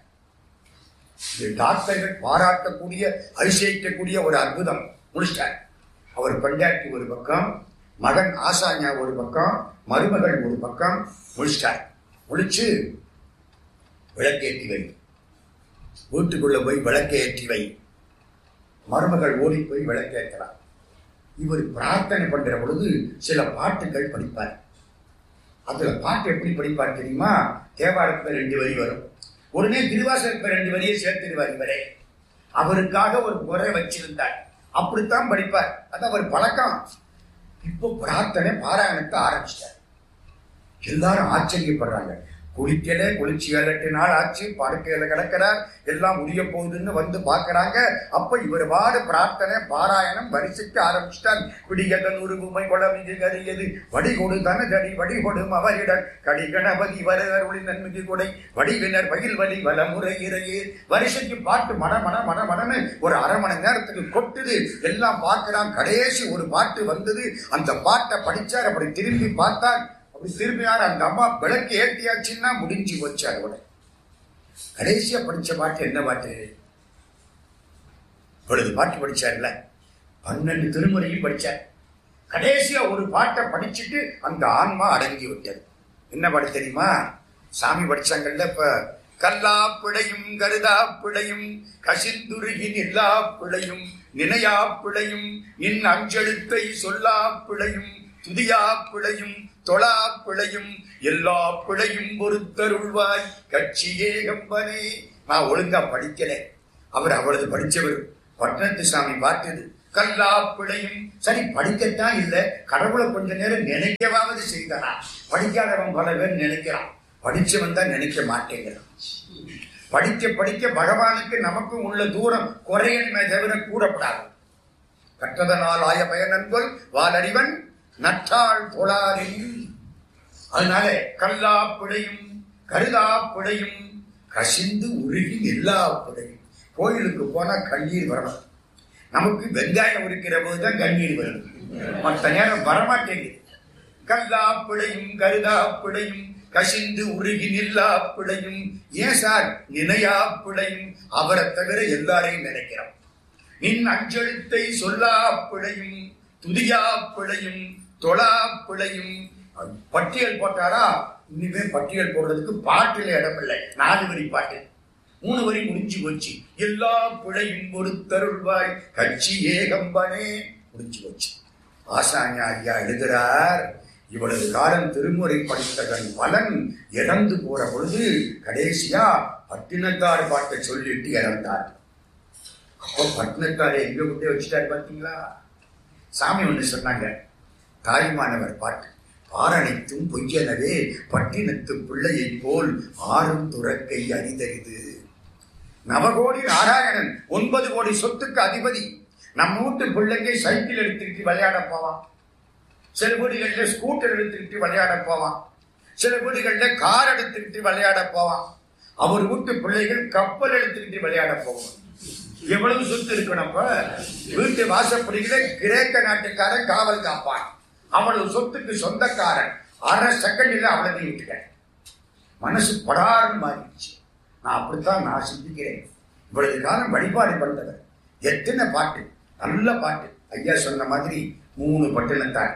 டாக்டர்கள் பாராட்டக்கூடிய அதிசயிக்கக்கூடிய ஒரு அற்புதம் முடிச்சார். அவர் கொண்டாட்டி ஒரு பக்கம், மகன் ஆசாஞா ஒரு பக்கம், மருமகள் ஒரு பக்கம் முடிச்சிட்டார். முடிச்சு விளக்கேற்றி வை, வீட்டுக்குள்ள போய் விளக்கேற்றி வை. மருமகள் ஓடி போய் விளக்கேற்கிறார். இவர் பிரார்த்தனை பண்ற பொழுது சில பாட்டுகள் படிப்பார். அதுல பாட்டு எப்படி படிப்பார் தெரியுமா? தேவாரத்துல 2 வரி வரும். உடனே திருவாசகத்துல 2 வரியை சேர்த்துடுவார். இவரே அவருக்காக ஒரு முறை வச்சிருந்தார். அப்படித்தான் படிப்பார். அது அவர் பழக்கம். இப்போ பிரார்த்தனை பாராயணத்தை ஆரம்பிச்சிட்டார். எல்லாரும் ஆச்சரியப்படுறாங்க. குளிக்கல, குளிச்சு 7-8 நாள் ஆச்சு, படுக்கையில கிடக்கிறார். எல்லாம் முடிய போகுதுன்னு வந்து பாக்குறாங்க. அப்ப இவர் வாடு பிரார்த்தனை பாராயணம் வரிசைக்கு ஆரம்பிச்சிட்டார். பிடியதன் உருவுமை கொடமிகு கரியது வடிகொடு தனதடி வடிகொடும் அவரிடர் கடி கணபதி வரொளி நன்மிகு கொடை வடிவினர் பயில் வலி வலமுறை இறையே. வரிசைக்கு பாட்டு மட மட மட மடன்னு ஒரு 1/2 மணி நேரத்துக்கு கொட்டுது. எல்லாம் பார்க்கிறான். கடைசி ஒரு பாட்டு வந்தது. அந்த பாட்டை படிச்சார். அப்படி திரும்பி பார்த்தார். அப்படி திரும்பினார். அந்த அம்மா விளக்கு ஏற்றியாச்சுன்னா முடிஞ்சு போச்சார். கடைசியா படிச்ச பாட்டு என்ன பாட்டு? இவ்வளவு பாட்டு படிச்சார்ல, 12 திருமுறையும் படிச்சார். கடைசியா ஒரு பாட்டை படிச்சுட்டு அந்த ஆன்மா அடங்கி விட்டது. என்ன பாட்டு தெரியுமா? சாமி படிச்சாங்கல்ல இப்ப, கல்லா பிழையும் கருதா பிழையும் கசிந்துருகி நில்லா பிழையும் நினையா பிழையும் நின் அஞ்செழுத்தை சொல்லா பிழையும் துதியா பிழையும் தொழா பிழையும் எல்லா பிழையும் பொறுத்தருள்வாய் கட்சியே கம்பனே. நான் ஒழுங்கா படிக்கல, அவர் அவளது படிச்சவர். பட்டணத்து சாமி பார்த்தது கல்லா பிழையும். சரி, படிக்கத்தான் இல்லை, கடவுளை கொஞ்ச நேரம் நினைக்கவாவது செய்தானா? படிக்காதவன் பல பேர் நினைக்கிறான், படிச்சவன் தான் நினைக்க மாட்டேங்கிறான். படிக்க படிக்க பகவானுக்கு நமக்கும் உள்ள தூரம் குறையணுமே தவிர கூடப்படாது. கற்றதனால் ஆய பயனன்பல் வாலறிவன் நற்றாள் தொழாரில். அதனால கல்லா பிழையும் கருதா பிழையும் கசிந்து உருகி எல்லா பிழையும். கோயிலுக்கு போனா கண்ணீர் வரணும். நமக்கு வெங்காயம் உரிக்கிற போதுதான் கண்ணீர் வரும், மற்ற நேரம் வரமாட்டேங்குது. கல்லா பிழையும் கருதா பிழையும் கசிந்து உருகி நில்லா பிழையும். ஏன் சார்? நினையா பிழையும். அவரை தவிர எல்லாரையும் நினைக்கிறோம். நின் அஞ்செழுத்தை சொல்லா பிழையும் துதியா பிழையும் தொழா பிழையும். பட்டியல் போட்டாரா? இனிமே பட்டியல் போடுறதுக்கு பாட்டுல இடம் இல்லை. 4 வரி பாட்டு, 3 வரி முடிஞ்சு போச்சு. எல்லா பிழையும் பொறுத்தருள்வாய் கட்சி ஏகம்பனே முடிஞ்சு போச்சு. ஆசாஞா ஐயா எழுதுறார், இவ்வளவு காலம் திருமுறை படித்ததன் பலன் இறந்து போற பொழுது கடைசியா பட்டினத்தார் பாட்டை சொல்லிட்டு இறந்தார். அப்போ பட்டினத்தாரை எங்க விட்டு வச்சுட்டாரு பார்த்தீங்களா? சாமி ஒண்ணு சொன்னாங்க, தாய்மானவர் பாட்டு. பாரணைத்தும் பொய்யனவே பட்டினத்து பிள்ளையை போல் ஆறும் துறக்கை அரிதறிது. நவகோடி நாராயணன் 9 கோடி சொத்துக்கு அதிபதி. நம்ம வீட்டு பிள்ளைங்க சைக்கிள் எடுத்துக்கிட்டு விளையாட போவான், சில வீடுகள்ல ஸ்கூட்டர் எடுத்துக்கிட்டு விளையாட போவான், சில வீடுகள்ல கார் எடுத்துக்கிட்டு விளையாட போவான். அவர் வீட்டு பிள்ளைகள் கப்பல் எடுத்துக்கிட்டு விளையாட போவான். எவ்வளவு சொத்து இருக்கணும்? வீட்டு வாசப்படிகளை கிரேக்க நாட்டுக்காரன் காவல் காப்பான். அவ்வளவு சொத்துக்கு சொந்தக்காரன். 1/2 செகண்ட்ல அவ்வளவு விட்டுட்டேன். மனசு படாருன்னு மாறிடுச்சு. நான் அப்படித்தான் நான் சிந்திக்கிறேன். இவ்வளவு காலம் வழிபாடு பண்றவர். எத்தனை பாட்டு, நல்ல பாட்டு. ஐயா சொன்ன மாதிரி 3 பட்டினத்தார்.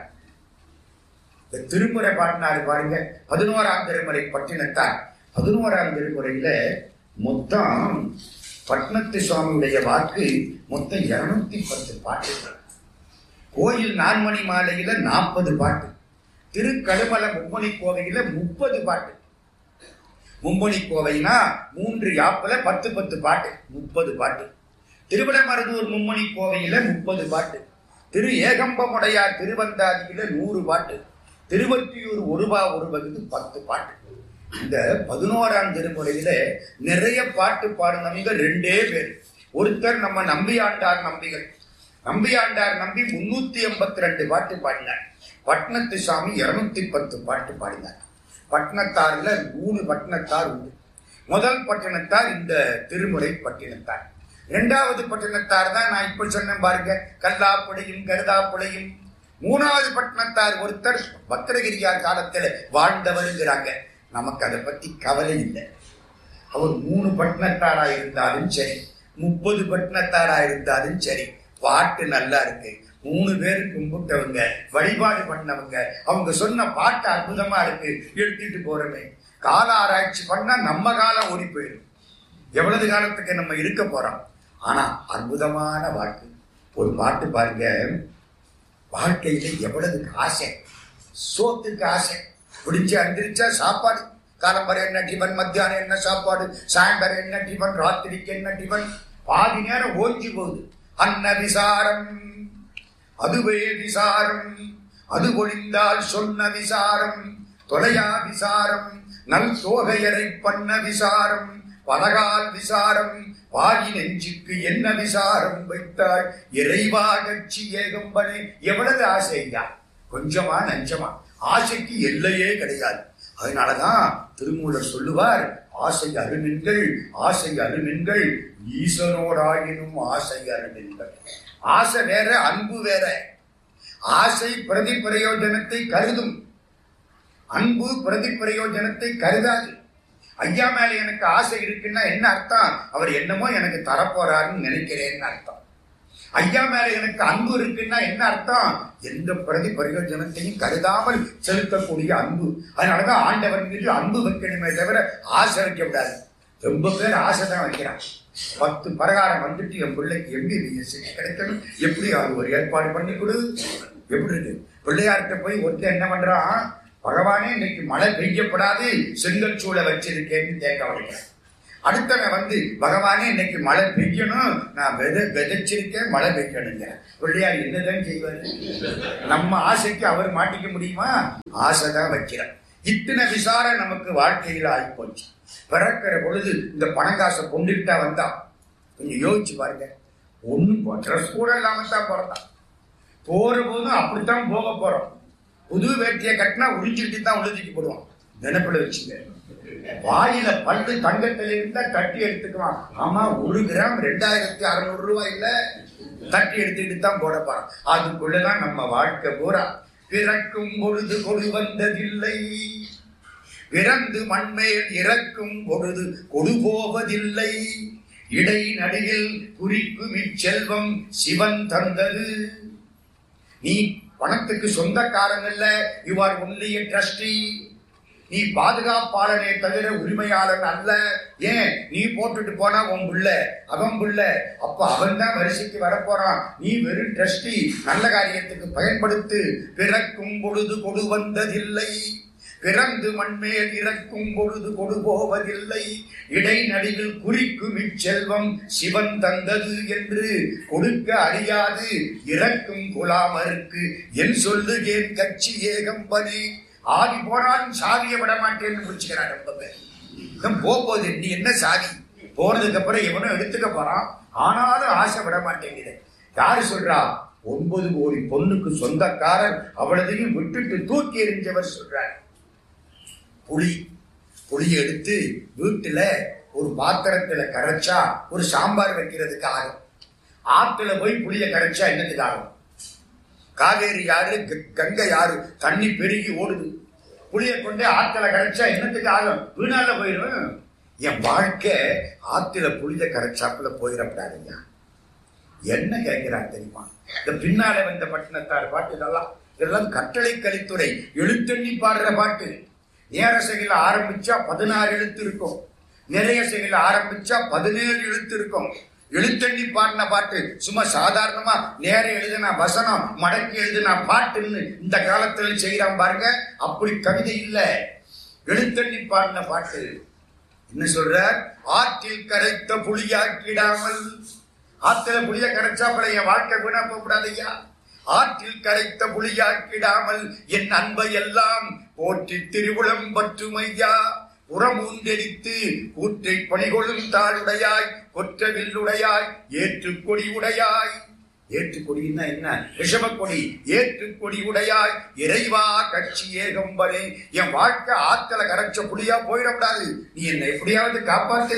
இந்த திருமுறை பாட்டினாரு பாருங்க, 11ஆம் திருமுறை பட்டினத்தார். 11ஆம் திருமுறையில மொத்தம் பட்னத்து சுவாமியுடைய வாக்கு மொத்தம் 210 பாட்டுகள். கோயில் 4 மணி மாலையில 40 பாட்டு. திருக்கடுமல மும்மணி கோவையில 30 பாட்டு. மும்மணி கோவைனா 3 யாப்புல 10 பாட்டு, 30 பாட்டு. திருவிடமருதூர் மும்மணி கோவையில 30 பாட்டு. திரு ஏகம்பமுடையார் திருவந்தாதியில 100 பாட்டு. திருவற்றியூர் ஒருபா ஒரு வகுது 10 பாட்டு. இந்த 11ஆம் திருமுறையில நிறைய பாட்டு பாடுனவங்க 2 பேர். ஒருத்தர் நம்ம நம்பியாண்டார் நம்பிகள். நம்பியாண்டார் நம்பி 382 பாட்டு பாடினார். பட்னத்து சாமி 210 பாட்டு பாடினார். பட்டினத்தார்ல 3 பட்டினத்தார் உண்டு. முதல் பட்டினத்தார் இந்த திருமுறை பட்டினத்தார். 2வது பட்டினத்தார் தான் நான் இப்ப சொன்னேன் பாருங்க, கல்லாப்புடையும் கருதாப்புடையும். 3வது பட்டினத்தார் ஒருத்தர் பத்திரகிரியார் காலத்துல வாழ்ந்தவருங்கிறாங்க. நமக்கு அதை பத்தி கவலை இல்லை. அவர் 3 பட்டினத்தாரா இருந்தாலும் சரி, 30 பட்டினத்தாரா இருந்தாலும் சரி, பாட்டு நல்லா இருக்கு. 3 பேரு கும்பிட்டவங்க, வழிபாடு பண்ணவங்க, அவங்க சொன்ன பாட்டு அற்புதமா இருக்கு, எடுத்துட்டு போறோமே. கால ஆராய்ச்சி பண்ணா நம்ம காலம் ஓடி போயிடும். எவ்வளவு காலத்துக்கு நம்ம இருக்க போறோம்? ஆனா அற்புதமான வாக்கு. ஒரு பாட்டு பாருங்க, வாழ்க்கையில எவ்வளவு ஆசை, சோத்துக்கு ஆசை. பிடிச்ச அந்திரிச்சா சாப்பாடு, காலம்பரை என்ன டிபன், மத்தியானம் என்ன சாப்பாடு, சாயந்தரம் என்ன டிபன், ராத்திரிக்கு என்ன டிபன். பாதி நேரம் ஓஞ்சி போகுது. அன்ன விசாரம் அதுவே விசாரம், அது ஒழிந்தால் சொன்ன விசாரம், தொலையா விசாரம், நல் தோகையரை பண்ண விசாரம், பலகால் விசாரம், வாயி நெஞ்சுக்கு என்ன விசாரம் வைத்தாய் இறைவா கட்சி ஏகம்பனே. எவ்வளவு ஆசையா, கொஞ்சமா நஞ்சமா? ஆசைக்கு எல்லையே கிடையாது. அதனாலதான் திருமூலர் சொல்லுவார், ஆசை அருமின்கள், ஆசை அருமின்கள், ஈசனோடாயினும் ஆசை அருமின்கள். ஆசை வேற, அன்பு வேற. ஆசை பிரதி பிரயோஜனத்தை கருதும், அன்பு பிரதி பிரயோஜனத்தை கருதாது. ஐயா மேல எனக்கு ஆசை இருக்குன்னா என்ன அர்த்தம்? அவர் என்னமோ எனக்கு தரப்போறாருன்னு நினைக்கிறேன்னு அர்த்தம். ஐயா மேல எனக்கு அன்பு இருக்குன்னா என்ன அர்த்தம்? எந்த பிரதி பிரயோஜனத்தையும் கருதாமல் செலுத்தக்கூடிய அன்பு. அதனாலதான் ஆண்டவர் மீது அன்பு வைக்கணுமே தவிர ஆசை வைக்க கூடாது. ரொம்ப பேர் ஆசை தான் வைக்கிறான். 10 பிரகாரம் வந்துட்டு என் பிள்ளைக்கு MBBS கிடைக்கணும், எப்படி அது ஒரு ஏற்பாடு பண்ணி கொடு. எப்படி இருக்கு? பிள்ளையார்கிட்ட போய் ஒருத்தர் என்ன பண்றான், பகவானே இன்னைக்கு மழை பெய்யப்படாது, செங்கல் சூளை வச்சிருக்கேன்னு கேட்க வைக்கிறேன். அடுத்தவன் வந்து பகவானே இன்னைக்கு மழை பெய்யணும், நான் விதைச்சிருக்கேன் மழை பெய்யணுங்க. பிள்ளையார் என்னதான் செய்வாரு? நம்ம ஆசைக்கு அவர் மாட்டிக்க முடியுமா? ஆசைதான் வைக்கிறார். இத்தனை விசாரம் நமக்கு வாழ்க்கையில் ஆகிப்போச்சு. பிறக்கிற பொழுது இந்த பணங்காசை கொண்டுகிட்டா வந்தா கொஞ்சம் யோசிச்சு பாருங்க. ஒண்ணும் ட்ரெஸ் கூட இல்லாம தான் பிறந்தான். போற போதும் அப்படித்தான் போக போறோம். புது வேட்டியை கட்டினா உறிஞ்சிக்கிட்டு தான் உழுதிக்கு போடுவான். நினைப்பில் வச்சுங்க. வாயில பல்லு தங்கத்துல இருந்தா தட்டி எடுத்துக்குவான். ஆமா, 1 கிராம் 2600 ரூபாயில தட்டி எடுத்துக்கிட்டு தான் போட போறான். அதுக்குள்ளதான் நம்ம வாழ்க்கை பூரா. பிறக்கும் பொழுது கொடு வந்ததில்லை, பிறந்து மண்மேல் இறக்கும் பொழுது கொடு போவதில்லை, இடை நடுவில் குறிக்கும் இச்செல்வம் சிவன் தந்தது. நீ பணத்துக்கு சொந்தக்காரன் இல்ல, you are only a trustee. நீ பாதுகாப்பாளனே தவிர உரிமையாளன் அல்ல. ஏன்? நீ போட்டுட்டு போனா உன் புள்ள, அவன் புள்ள, அப்ப அவன் தான் வரிசைக்கு வரப்போறான். நீ வெறும் ட்ரஸ்டி, நல்ல காரியத்துக்கு பயன்படுத்து. பிறக்கும் பொழுது கொடு வந்ததில்லை, பிறந்து மண்மேல் இறக்கும் பொழுது கொடு போவதில்லை, இடை நடுவில் குறிக்கும் இச்செல்வம் சிவன் தந்தது என்று கொடுக்க அறியாது இறக்கும் குலாமருக்கு என் சொல்லுகேன் கட்சி ஏகம்பனே. ஆதி போனாலும் சாதியை விட மாட்டேன்னு முடிச்சுக்கிறார். ரொம்ப பேர் போகுது. நீ என்ன சாதி? போனதுக்கு அப்புறம் எவனும் எடுத்துக்க போறான், ஆனாலும் ஆசை விட மாட்டேங்குது. யாரு சொல்றா? 9 கோடி பொண்ணுக்கு சொந்தக்காரர், அவளதையும் விட்டுட்டு தூக்கி எறிஞ்சவர் சொல்றார். புளி எடுத்து வீட்டுல ஒரு பாத்திரத்துல கரைச்சா ஒரு சாம்பார் வைக்கிறதுக்கு ஆகும். ஆத்துல போய் புளிய கரைச்சா என்னதுக்கு ஆகும்? காவேரி யாரு, கங்கை யாரு, தண்ணி பெருகி ஓடுது. புளிய கொண்டு ஆத்துல கரைச்சா என்னத்துக்கு ஆகும்? வீணால போயிடும். என் வாழ்க்கை ஆத்துல புளிய கரைச்சாப்புல போயிடப்படாதுங்க. என்ன கேட்கிறான் தெரியுமா? இந்த பின்னால வந்த பட்டினத்தார் பாட்டு இதெல்லாம் கட்டளை கலித்துறை எழுத்தண்ணி பாடுற பாட்டு. நேரசையில ஆரம்பிச்சா 16 எழுத்து இருக்கும், நிறைய செயல ஆரம்பிச்சா 17 எழுத்து இருக்கும். எழுத்தண்ணி பாடின பாட்டு சும்மா சாதாரணமா நேர எழுதினா வசனம், மடக்கி எழுதினா பாட்டுன்னு இந்த காலத்துல செய்யறான் பாருங்க. அப்படி கவிதை இல்ல, எழுத்தண்ணி பாடின பாட்டு. என்ன சொல்ற? ஆற்றில் கரைத்த புளியாக்கிடாமல். ஆத்துல புளிய கரைச்சாப்பட என் வாழ்க்கை வீணா போகக்கூடாது ஐயா. ஆற்றில் கரைத்த புளியாக்கிடாமல் என் அன்பை எல்லாம் போற்றி திருவுளம் பற்றுமையா. புறமூந்தெரித்து கூற்றை பணிகொள்ளும் தாளுடையாய், கொற்ற வில்லுடையாய், ஏற்றுக்கொடி உடையாய். ஏற்றுக்கொடின்னா என்ன? ரிஷபக்கொடி. ஏற்றுக்கொடி உடையாய் இறைவா கட்சி ஏகம்பனே. என் வாழ்க்கை ஆத்தல கரைச்ச புளியா போயிடக்கூடாது, நீ என்னை எப்படியாவது காப்பாத்து.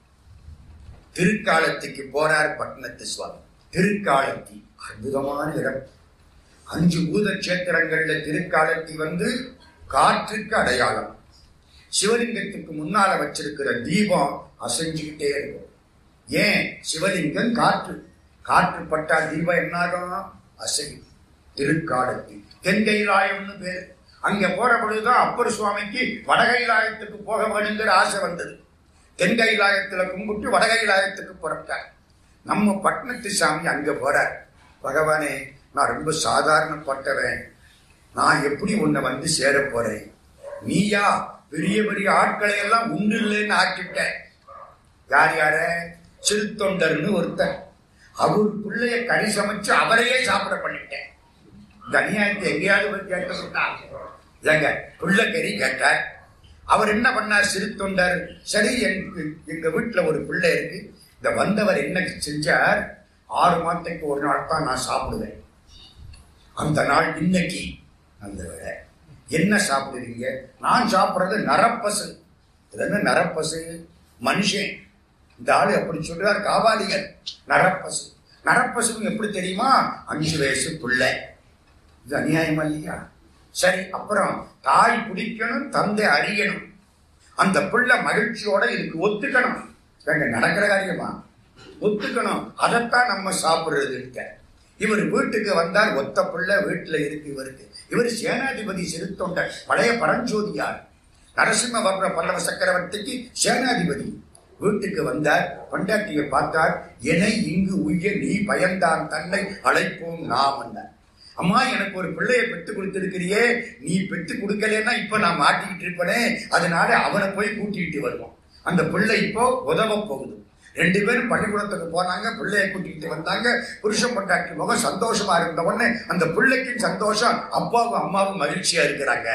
திருக்காலத்திக்கு போறார் பட்டினத்து சுவாமி. திருக்காலத்தி அற்புதமான இடம். 5 பூத கஷேத்திரங்கள்ல திருக்காலத்தி வந்து காற்றுக்கு அடையாளம். சிவலிங்கத்துக்கு முன்னால வச்சிருக்கிற தீபம் அசைஞ்சுக்கிட்டே இருக்கும். ஏன்? சிவலிங்கம் காற்று, காற்று பட்டா தீபம் என்னாகும்? அசையும். திருக்காலத்தி தென்கைலாயம்னு பேரு. அங்க போற பொழுதுதான் அப்பர் சுவாமிக்கு வடகைலாயத்துக்கு போக வேணுங்கிற ஆசை வந்தது. தென்கைலாயத்துல கும்பிட்டு வடகைலாயத்துக்கு புறப்பட்டார். நம்ம பட்டினத்து சாமி அங்க போறார். பகவானே, நான் ரொம்ப சாதாரணப்பட்டவன், நான் எப்படி உன்னை வந்து சேர போறேன்? நீயா பெரிய பெரிய ஆட்களை எல்லாம் உண்டு இல்லைன்னு ஆக்கிட்ட. யார் யார? சிறுத்தொண்டர்னு ஒருத்தர். அவர் பிள்ளைய கறி சமைச்சு அவரையே சாப்பிட பண்ணிட்டேன். இந்த அநியாயத்தை எங்கேயாவது போய் கேட்க சொன்னாங்க இல்லைங்க. பிள்ளை கறி கேட்டார். அவர் என்ன பண்ணார்? சிறுத்தொண்டர். சரி, எங்க வீட்டுல ஒரு பிள்ளை இருக்கு. இந்த வந்தவர் என்ன செஞ்சார்? 6 மாதத்துக்கு ஒரு நாள் தான் நான் சாப்பிடுவேன். அந்த நாள் இன்னைக்கு. அந்த வேலை என்ன சாப்பிடுறீங்க? நான் சாப்பிடுறது நரப்பசு. இது என்ன நரப்பசு? மனுஷன். இந்த ஆளு எப்படி சொல்றார்? காவாலிகள். நரப்பசு. நரப்பசு எப்படி தெரியுமா? 5 வயசு பிள்ளை. இது அநியாயமா இல்லையா? சரி, அப்புறம் தாய் பிடிக்கணும், தந்தை அறியணும். அந்த பிள்ளை மகிழ்ச்சியோட இதுக்கு ஒத்துக்கணும். நடக்கிற காரியமா? ஒத்துக்கணும். அதைத்தான் நம்ம சாப்பிடுறது. இவர் வீட்டுக்கு வந்தார். ஒத்த பிள்ளை வீட்டுல இருக்கு இவருக்கு. இவர் சேனாதிபதி சிறுத்தொண்டர், பழைய பரஞ்சோதியார். நரசிம்மவர்ம பல்லவ சக்கரவர்த்திக்கு சேனாதிபதி. வீட்டுக்கு வந்தார். பொண்டாட்டியை பார்த்தார். என்னை இங்கு உய்ய நீ பயந்தான் தன்னை அழைப்போம் நாம் என்ன. அம்மா, எனக்கு ஒரு பிள்ளையை பெற்று கொடுத்திருக்கிறியே, நீ பெற்று கொடுக்கலன்னா இப்ப நான் மாட்டிக்கிட்டு இருப்பனே, அதனால அவனை போய் கூட்டிட்டு வருவோம். அந்த பிள்ளை இப்போ உதவ போகுது. 2 பேரும் பள்ளிக்கூடத்துக்கு போனாங்க, பிள்ளையை கூட்டிகிட்டு வந்தாங்க. புருஷன் பொண்டாட்டி முகம் சந்தோஷமா இருந்த உடனே அந்த பிள்ளைக்கும் சந்தோஷம், அப்பாவும் அம்மாவும் மகிழ்ச்சியா இருக்கிறாங்க.